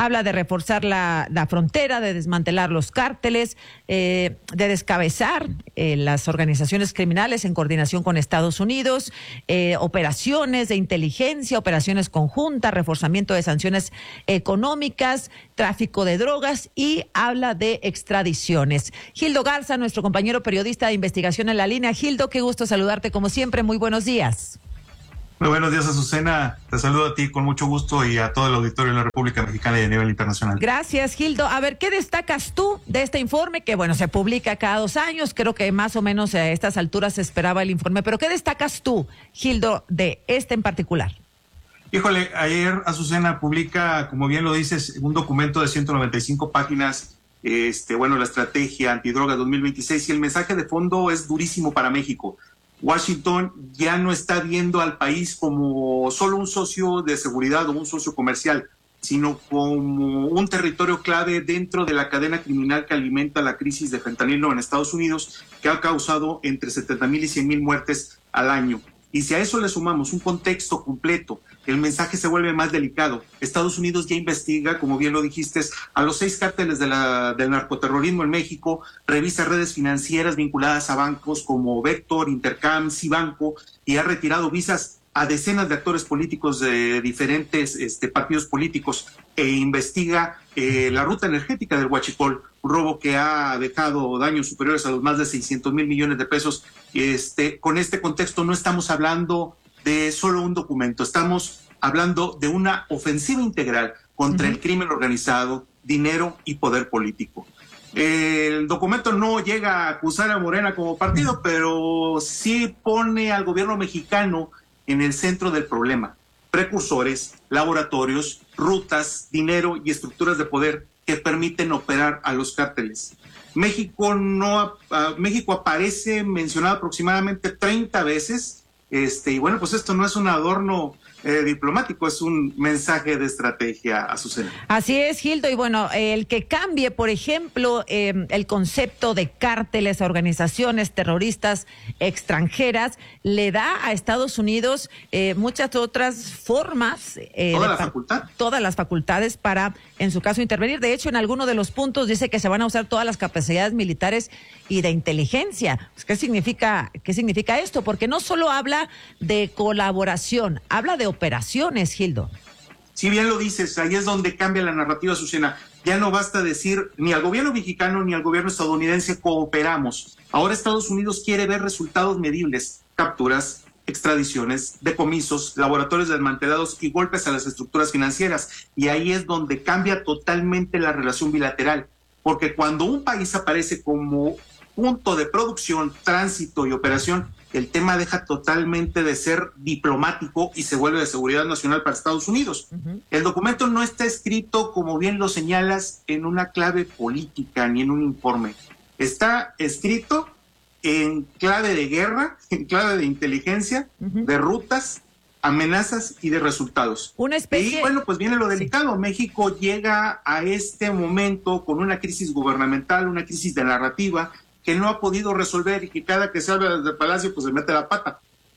Speaker 22: reforzar la frontera, de desmantelar los cárteles, de descabezar las organizaciones criminales en coordinación con Estados Unidos, operaciones de inteligencia, operaciones conjuntas, reforzamiento de sanciones económicas, tráfico de drogas y habla de extradiciones. Gildo Garza, nuestro compañero periodista de investigación en la línea. Gildo, qué gusto saludarte como siempre. Muy buenos días.
Speaker 8: Muy buenos días, Azucena. Te saludo a ti con mucho gusto y a todo el auditorio de la República Mexicana y a nivel internacional.
Speaker 22: Gracias, Gildo. A ver, ¿qué destacas tú de este informe? Que, bueno, se publica cada 2 años. Creo que más o menos a estas alturas se esperaba el informe. Pero ¿qué destacas tú, Gildo, de este en particular?
Speaker 8: Híjole, ayer Azucena publica, como bien lo dices, un documento de 195 páginas, la estrategia antidroga 2026, y el mensaje de fondo es durísimo para México. Washington ya no está viendo al país como solo un socio de seguridad o un socio comercial, sino como un territorio clave dentro de la cadena criminal que alimenta la crisis de fentanilo en Estados Unidos, que ha causado entre 70,000 y 100,000 muertes al año. Y si a eso le sumamos un contexto completo, el mensaje se vuelve más delicado. Estados Unidos ya investiga, como bien lo dijiste, a los 6 cárteles del narcoterrorismo en México, revisa redes financieras vinculadas a bancos como Vector, Intercam, Cibanco, y ha retirado visas a decenas de actores políticos de diferentes partidos políticos, e investiga la ruta energética del Huachicol, un robo que ha dejado daños superiores a los más de 600,000 millones de pesos. Con este contexto no estamos hablando de solo un documento, estamos hablando de una ofensiva integral contra el crimen organizado, dinero y poder político. El documento no llega a acusar a Morena como partido, pero sí pone al gobierno mexicano en el centro del problema. Precursores, laboratorios, rutas, dinero y estructuras de poder que permiten operar a los cárteles. México aparece mencionado aproximadamente 30 veces, y bueno, pues esto no es un adorno diplomático, es un mensaje de estrategia, Azucena.
Speaker 22: Así es, Gildo, y bueno, el que cambie, por ejemplo, el concepto de cárteles a organizaciones terroristas extranjeras, le da a Estados Unidos muchas otras formas, todas las facultades para, en su caso, intervenir. De hecho, en alguno de los puntos dice que se van a usar todas las capacidades militares y de inteligencia. Pues, ¿qué significa esto? Porque no solo habla de colaboración, habla de operaciones, Gildo.
Speaker 8: Si bien lo dices, ahí es donde cambia la narrativa, Azucena. Ya no basta decir ni al gobierno mexicano ni al gobierno estadounidense cooperamos. Ahora Estados Unidos quiere ver resultados medibles, capturas, extradiciones, decomisos, laboratorios desmantelados y golpes a las estructuras financieras. Y ahí es donde cambia totalmente la relación bilateral. Porque cuando un país aparece como punto de producción, tránsito y operación, el tema deja totalmente de ser diplomático y se vuelve de seguridad nacional para Estados Unidos. El documento no está escrito, como bien lo señalas, en una clave política ni en un informe. Está escrito en clave de guerra, en clave de inteligencia, de rutas, amenazas y de resultados. Y bueno, pues viene lo delicado. México llega a este momento con una crisis gubernamental, una crisis de narrativa, que no ha podido resolver y que cada que se habla desde el Palacio pues se mete la pata.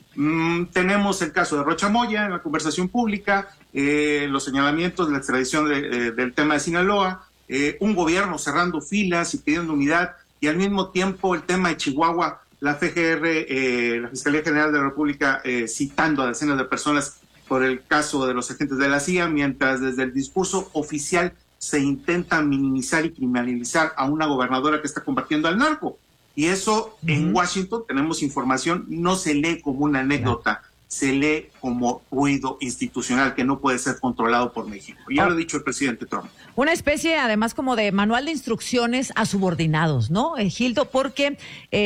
Speaker 8: Tenemos el caso de Rocha Moya en la conversación pública, los señalamientos de la extradición del tema de Sinaloa, un gobierno cerrando filas y pidiendo unidad, y al mismo tiempo el tema de Chihuahua, la FGR, la Fiscalía General de la República, citando a decenas de personas por el caso de los agentes de la CIA, mientras desde el discurso oficial se intenta minimizar y criminalizar a una gobernadora que está combatiendo al narco. Y eso en Washington, tenemos información, no se lee como una anécdota, se lee como ruido institucional que no puede ser controlado por México. Ya lo ha dicho el presidente Trump.
Speaker 22: Una especie, además, como de manual de instrucciones a subordinados, ¿no, Gildo? Porque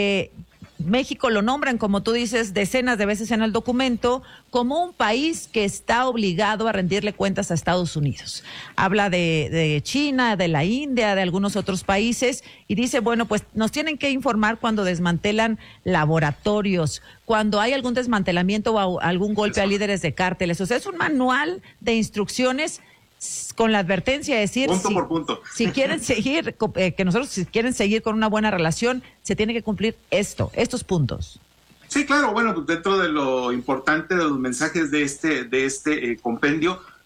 Speaker 22: México lo nombran, como tú dices, decenas de veces en el documento, como un país que está obligado a rendirle cuentas a Estados Unidos. Habla de China, de la India, de algunos otros países, y dice, bueno, pues nos tienen que informar cuando desmantelan laboratorios, cuando hay algún desmantelamiento o algún golpe a líderes de cárteles. O sea, es un manual de instrucciones con la advertencia de decir
Speaker 8: punto por punto.
Speaker 22: Si quieren seguir, si quieren seguir con una buena relación, se tiene que cumplir estos puntos.
Speaker 8: Sí, claro, bueno, dentro de lo importante de los mensajes de este compendio,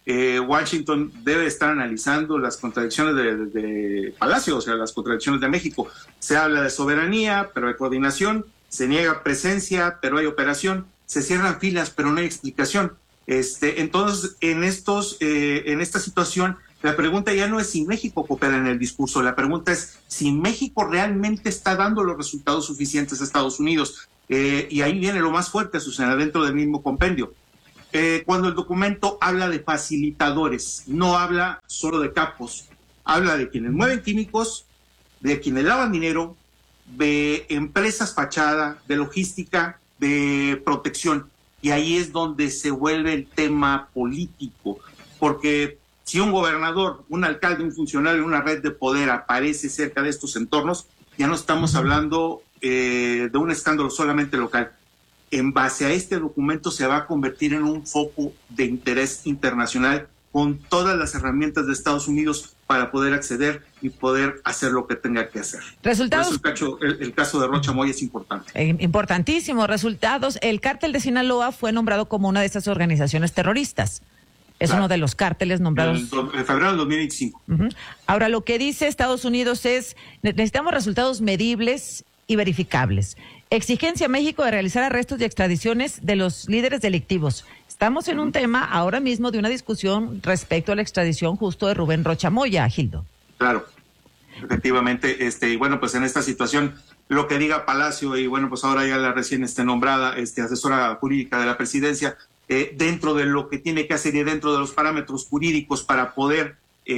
Speaker 8: Washington debe estar analizando las contradicciones de Palacio, o sea, las contradicciones de México. Se habla de soberanía, pero hay coordinación, se niega presencia, pero hay operación, se cierran filas, pero no hay explicación. Entonces, en esta situación, la pregunta ya no es si México coopera en el discurso, la pregunta es si México realmente está dando los resultados suficientes a Estados Unidos. Y ahí viene lo más fuerte, Susana, dentro del mismo compendio. Cuando el documento habla de facilitadores, no habla solo de capos, habla de quienes mueven químicos, de quienes lavan dinero, de empresas fachada, de logística, de protección. Y ahí es donde se vuelve el tema político, porque si un gobernador, un alcalde, un funcionario, una red de poder aparece cerca de estos entornos, ya no estamos hablando de un escándalo solamente local. En base a este documento se va a convertir en un foco de interés internacional con todas las herramientas de Estados Unidos para poder acceder y poder hacer lo que tenga que hacer.
Speaker 22: Resultados.
Speaker 8: Por eso el caso de Rocha Moya es importante.
Speaker 22: Importantísimo. Resultados. El cártel de Sinaloa fue nombrado como una de esas organizaciones terroristas. Es uno de los cárteles nombrados.
Speaker 8: En febrero del 2025.
Speaker 22: Ahora, lo que dice Estados Unidos es, necesitamos resultados medibles y verificables. Exigencia a México de realizar arrestos y extradiciones de los líderes delictivos. Estamos en un tema ahora mismo de una discusión respecto a la extradición justo de Rubén Rocha Moya, Gildo.
Speaker 8: Claro, efectivamente. Y bueno, pues en esta situación, lo que diga Palacio y bueno, pues ahora ya la recién nombrada asesora jurídica de la presidencia, dentro de lo que tiene que hacer y dentro de los parámetros jurídicos para poder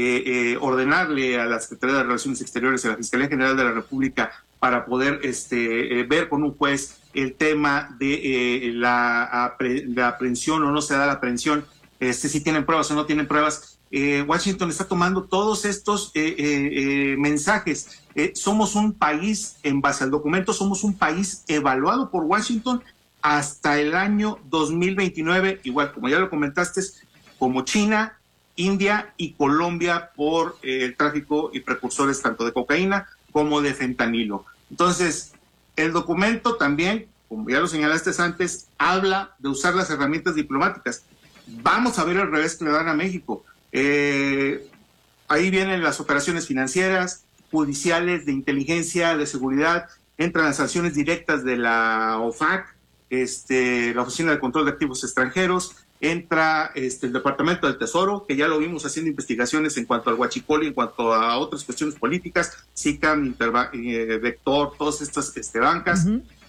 Speaker 8: ordenarle a la Secretaría de Relaciones Exteriores y a la Fiscalía General de la República para poder ver con un juez el tema de la aprehensión o no se da la aprehensión, si tienen pruebas o no tienen pruebas. Washington está tomando todos estos mensajes. Somos un país, en base al documento, somos un país evaluado por Washington hasta el año 2029, igual como ya lo comentaste, como China, India y Colombia por el tráfico y precursores tanto de cocaína como de fentanilo. Entonces, el documento también, como ya lo señalaste antes, habla de usar las herramientas diplomáticas. Vamos a ver el revés que le dan a México. Ahí vienen las operaciones financieras, judiciales, de inteligencia, de seguridad, entran las sanciones directas de la OFAC, la Oficina de Control de Activos Extranjeros, entra el Departamento del Tesoro, que ya lo vimos haciendo investigaciones en cuanto al huachicol y en cuanto a otras cuestiones políticas, SICAM, Vector, todas estas bancas.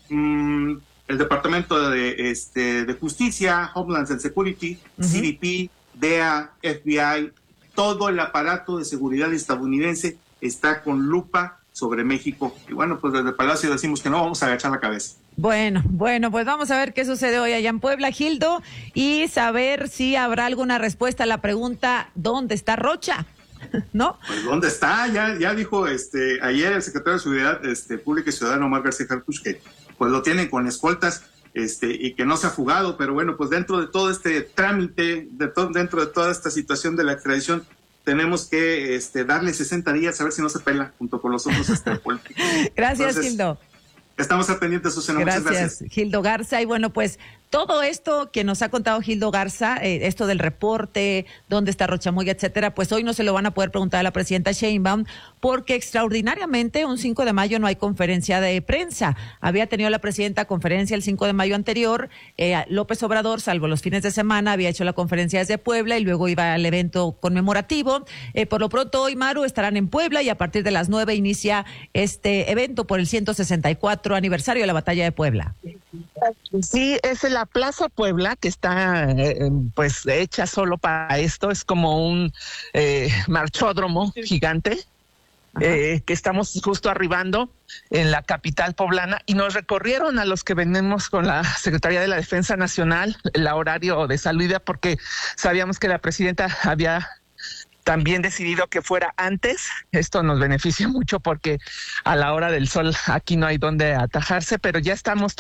Speaker 8: El Departamento de Justicia, Homeland Security, CBP, DEA, FBI, todo el aparato de seguridad estadounidense está con lupa sobre México. Y bueno, pues desde Palacio decimos que no vamos a agachar la cabeza.
Speaker 22: Bueno, pues vamos a ver qué sucede hoy allá en Puebla, Gildo, y saber si habrá alguna respuesta a la pregunta, ¿dónde está Rocha? ¿No?
Speaker 8: Pues ¿dónde está? Ya dijo ayer el secretario de Seguridad Pública y Ciudadano, Omar García Harfuch, que pues lo tienen con escoltas y que no se ha fugado, pero bueno, pues dentro de todo este trámite, dentro de toda esta situación de la extradición, tenemos que darle 60 días a ver si no se pela junto con los otros políticos.
Speaker 22: Gracias,
Speaker 8: entonces,
Speaker 22: Gildo.
Speaker 8: Estamos al pendiente, Susana. Muchas gracias.
Speaker 22: Gildo Garza. Y bueno, pues todo esto que nos ha contado Gildo Garza, esto del reporte, dónde está Rocha Moya, etcétera, pues hoy no se lo van a poder preguntar a la presidenta Sheinbaum, porque extraordinariamente un 5 de mayo no hay conferencia de prensa. Había tenido la presidenta conferencia el 5 de mayo anterior, López Obrador, salvo los fines de semana, había hecho la conferencia desde Puebla y luego iba al evento conmemorativo. Por lo pronto hoy, Maru, estarán en Puebla y a partir de las 9 inicia este evento por el 164 aniversario de la Batalla de Puebla.
Speaker 9: Sí, es en la Plaza Puebla, que está pues hecha solo para esto, es como un marchódromo gigante, que estamos justo arribando en la capital poblana, y nos recorrieron a los que venimos con la Secretaría de la Defensa Nacional el horario de salida, porque sabíamos que la presidenta había también decidido que fuera antes. Esto nos beneficia mucho porque a la hora del sol aquí no hay donde atajarse, pero ya estamos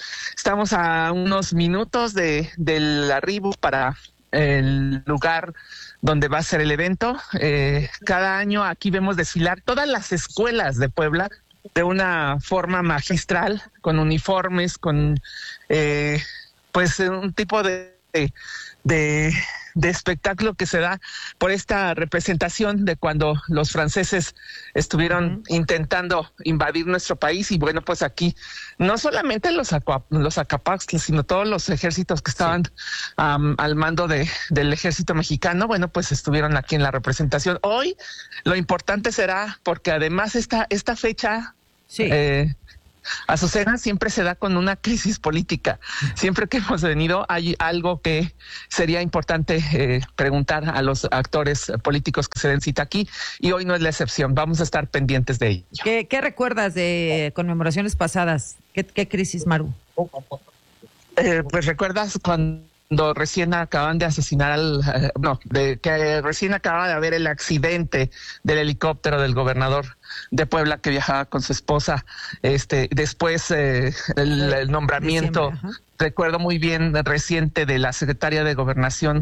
Speaker 9: a unos minutos del arribo para el lugar donde va a ser el evento. Cada año aquí vemos desfilar todas las escuelas de Puebla de una forma magistral, con uniformes, con pues un tipo de espectáculo que se da por esta representación de cuando los franceses estuvieron intentando invadir nuestro país. Y bueno, pues aquí no solamente los Acapaxtlas, sino todos los ejércitos que estaban al mando del ejército mexicano, bueno, pues estuvieron aquí en la representación. Hoy lo importante será, porque además esta fecha, Azucena, siempre se da con una crisis política. Siempre que hemos venido hay algo que sería importante preguntar a los actores políticos que se den cita aquí, y hoy no es la excepción. Vamos a estar pendientes de ello.
Speaker 22: ¿Qué recuerdas de conmemoraciones pasadas? ¿Qué crisis, Maru?
Speaker 9: Pues recuerdas cuando recién acaban de asesinar que recién acaba de haber el accidente del helicóptero del gobernador de Puebla que viajaba con su esposa, después el nombramiento, recuerdo muy bien, reciente, de la secretaria de Gobernación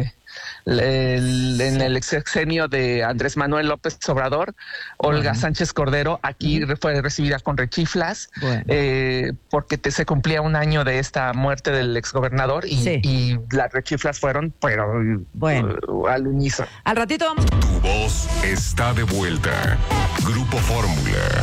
Speaker 9: en el sexenio de Andrés Manuel López Obrador, Olga Sánchez Cordero. Aquí fue recibida con rechiflas, porque se cumplía un año de esta muerte del exgobernador y las rechiflas fueron, pero al unísono.
Speaker 22: Al ratito vamos.
Speaker 4: Tu voz está de vuelta. Grupo Fórmula.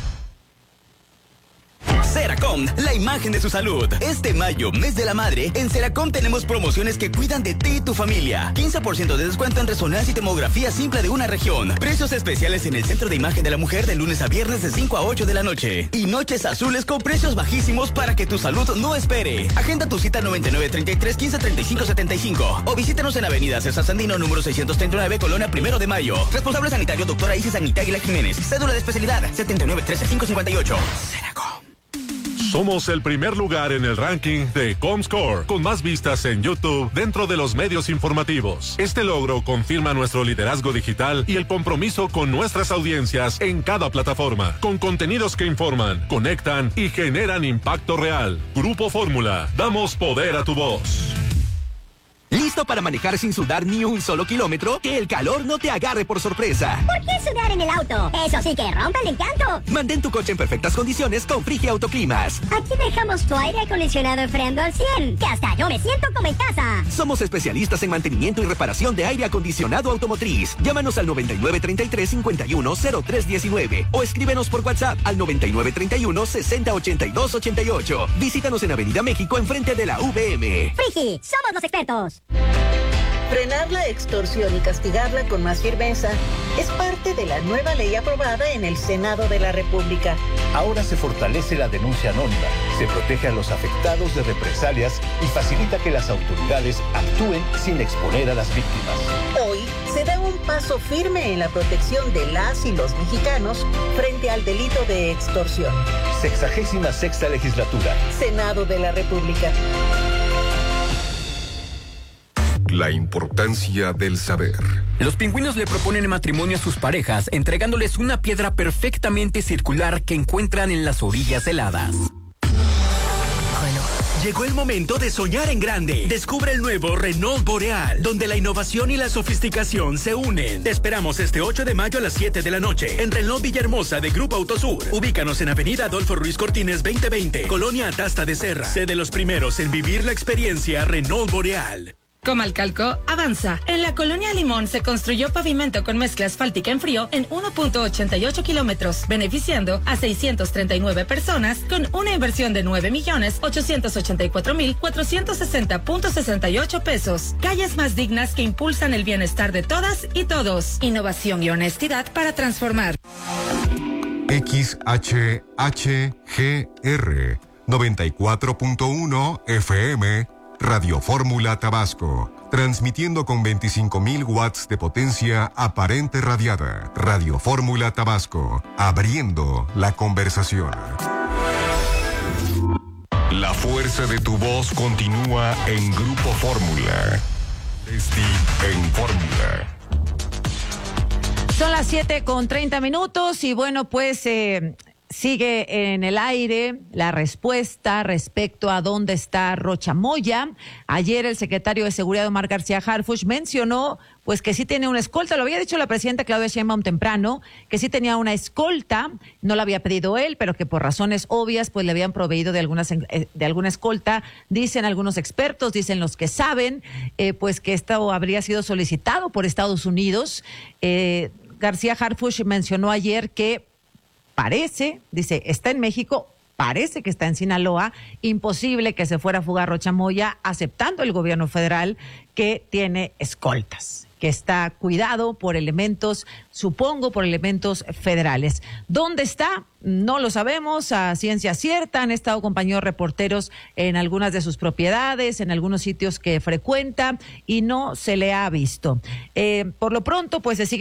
Speaker 27: Seracom, la imagen de su salud. Este mayo, mes de la madre, en Seracom tenemos promociones que cuidan de ti y tu familia. 15% de descuento en resonancia y tomografía simple de una región. Precios especiales en el Centro de Imagen de la Mujer de lunes a viernes de 5 a 8 de la noche. Y noches azules con precios bajísimos para que tu salud no espere. Agenda tu cita 9933 1535 75 o visítanos en Avenida César Sandino, número 639, Colonia 1 de Mayo. Responsable sanitario, doctora Isis Anita Aguilar Jiménez. Cédula de especialidad 7913558. Seracom.
Speaker 10: Somos el primer lugar en el ranking de Comscore, con más vistas en YouTube dentro de los medios informativos. Este logro confirma nuestro liderazgo digital y el compromiso con nuestras audiencias en cada plataforma, con contenidos que informan, conectan y generan impacto real. Grupo Fórmula, damos poder a tu voz.
Speaker 11: ¿Listo para manejar sin sudar ni un solo kilómetro? Que el calor no te agarre por sorpresa.
Speaker 14: ¿Por qué sudar en el auto? Eso sí que rompe el encanto.
Speaker 11: Mantén tu coche en perfectas condiciones con Frigia Autoclimas.
Speaker 14: Aquí dejamos tu aire acondicionado enfriando al 100, que hasta yo me siento como en casa.
Speaker 11: Somos especialistas en mantenimiento y reparación de aire acondicionado automotriz. Llámanos al 9933-510319 o escríbenos por WhatsApp al 9931-608288. Visítanos en Avenida México, enfrente de la VM.
Speaker 14: Frigi, somos los expertos.
Speaker 17: Frenar la extorsión y castigarla con más firmeza es parte de la nueva ley aprobada en el Senado de la República.
Speaker 18: Ahora se fortalece la denuncia anónima, se protege a los afectados de represalias y facilita que las autoridades actúen sin exponer a las víctimas.
Speaker 17: Hoy se da un paso firme en la protección de las y los mexicanos frente al delito de extorsión.
Speaker 18: 66ª legislatura.
Speaker 17: Senado de la República.
Speaker 4: La importancia del saber.
Speaker 27: Los pingüinos le proponen matrimonio a sus parejas, entregándoles una piedra perfectamente circular que encuentran en las orillas heladas.
Speaker 19: Llegó el momento de soñar en grande. Descubre el nuevo Renault Boreal, donde la innovación y la sofisticación se unen. Te esperamos este 8 de mayo a las 7 de la noche en Renault Villahermosa de Grupo Autosur. Ubícanos en Avenida Adolfo Ruiz Cortines 2020, Colonia Atasta de Serra. Sé de los primeros en vivir la experiencia Renault Boreal.
Speaker 20: Comalcalco avanza. En la Colonia Limón se construyó pavimento con mezcla asfáltica en frío en 1.88 kilómetros, beneficiando a 639 personas con una inversión de 9.884.460.68 pesos. Calles más dignas que impulsan el bienestar de todas y todos. Innovación y honestidad para transformar.
Speaker 4: XHHGR 94.1 FM Radio Fórmula Tabasco, transmitiendo con 25,000 watts de potencia aparente radiada. Radio Fórmula Tabasco, abriendo la conversación. La fuerza de tu voz continúa en Grupo Fórmula. En Fórmula.
Speaker 22: Son las 7:30 y bueno, pues sigue en el aire la respuesta respecto a dónde está Rocha Moya. Ayer el secretario de Seguridad, Omar García Harfuch, mencionó pues que sí tiene una escolta. Lo había dicho la presidenta Claudia Sheinbaum temprano, que sí tenía una escolta, no la había pedido él, pero que por razones obvias pues le habían proveído de alguna escolta. Dicen algunos expertos, dicen los que saben, pues que esto habría sido solicitado por Estados Unidos. García Harfuch mencionó ayer que parece, dice, está en México, parece que está en Sinaloa, imposible que se fuera a fugar Rocha Moya, aceptando el gobierno federal que tiene escoltas, que está cuidado por elementos, supongo, por elementos federales. ¿Dónde está? No lo sabemos a ciencia cierta. Han estado acompañados reporteros en algunas de sus propiedades, en algunos sitios que frecuenta, y no se le ha visto. Por lo pronto, pues se sigue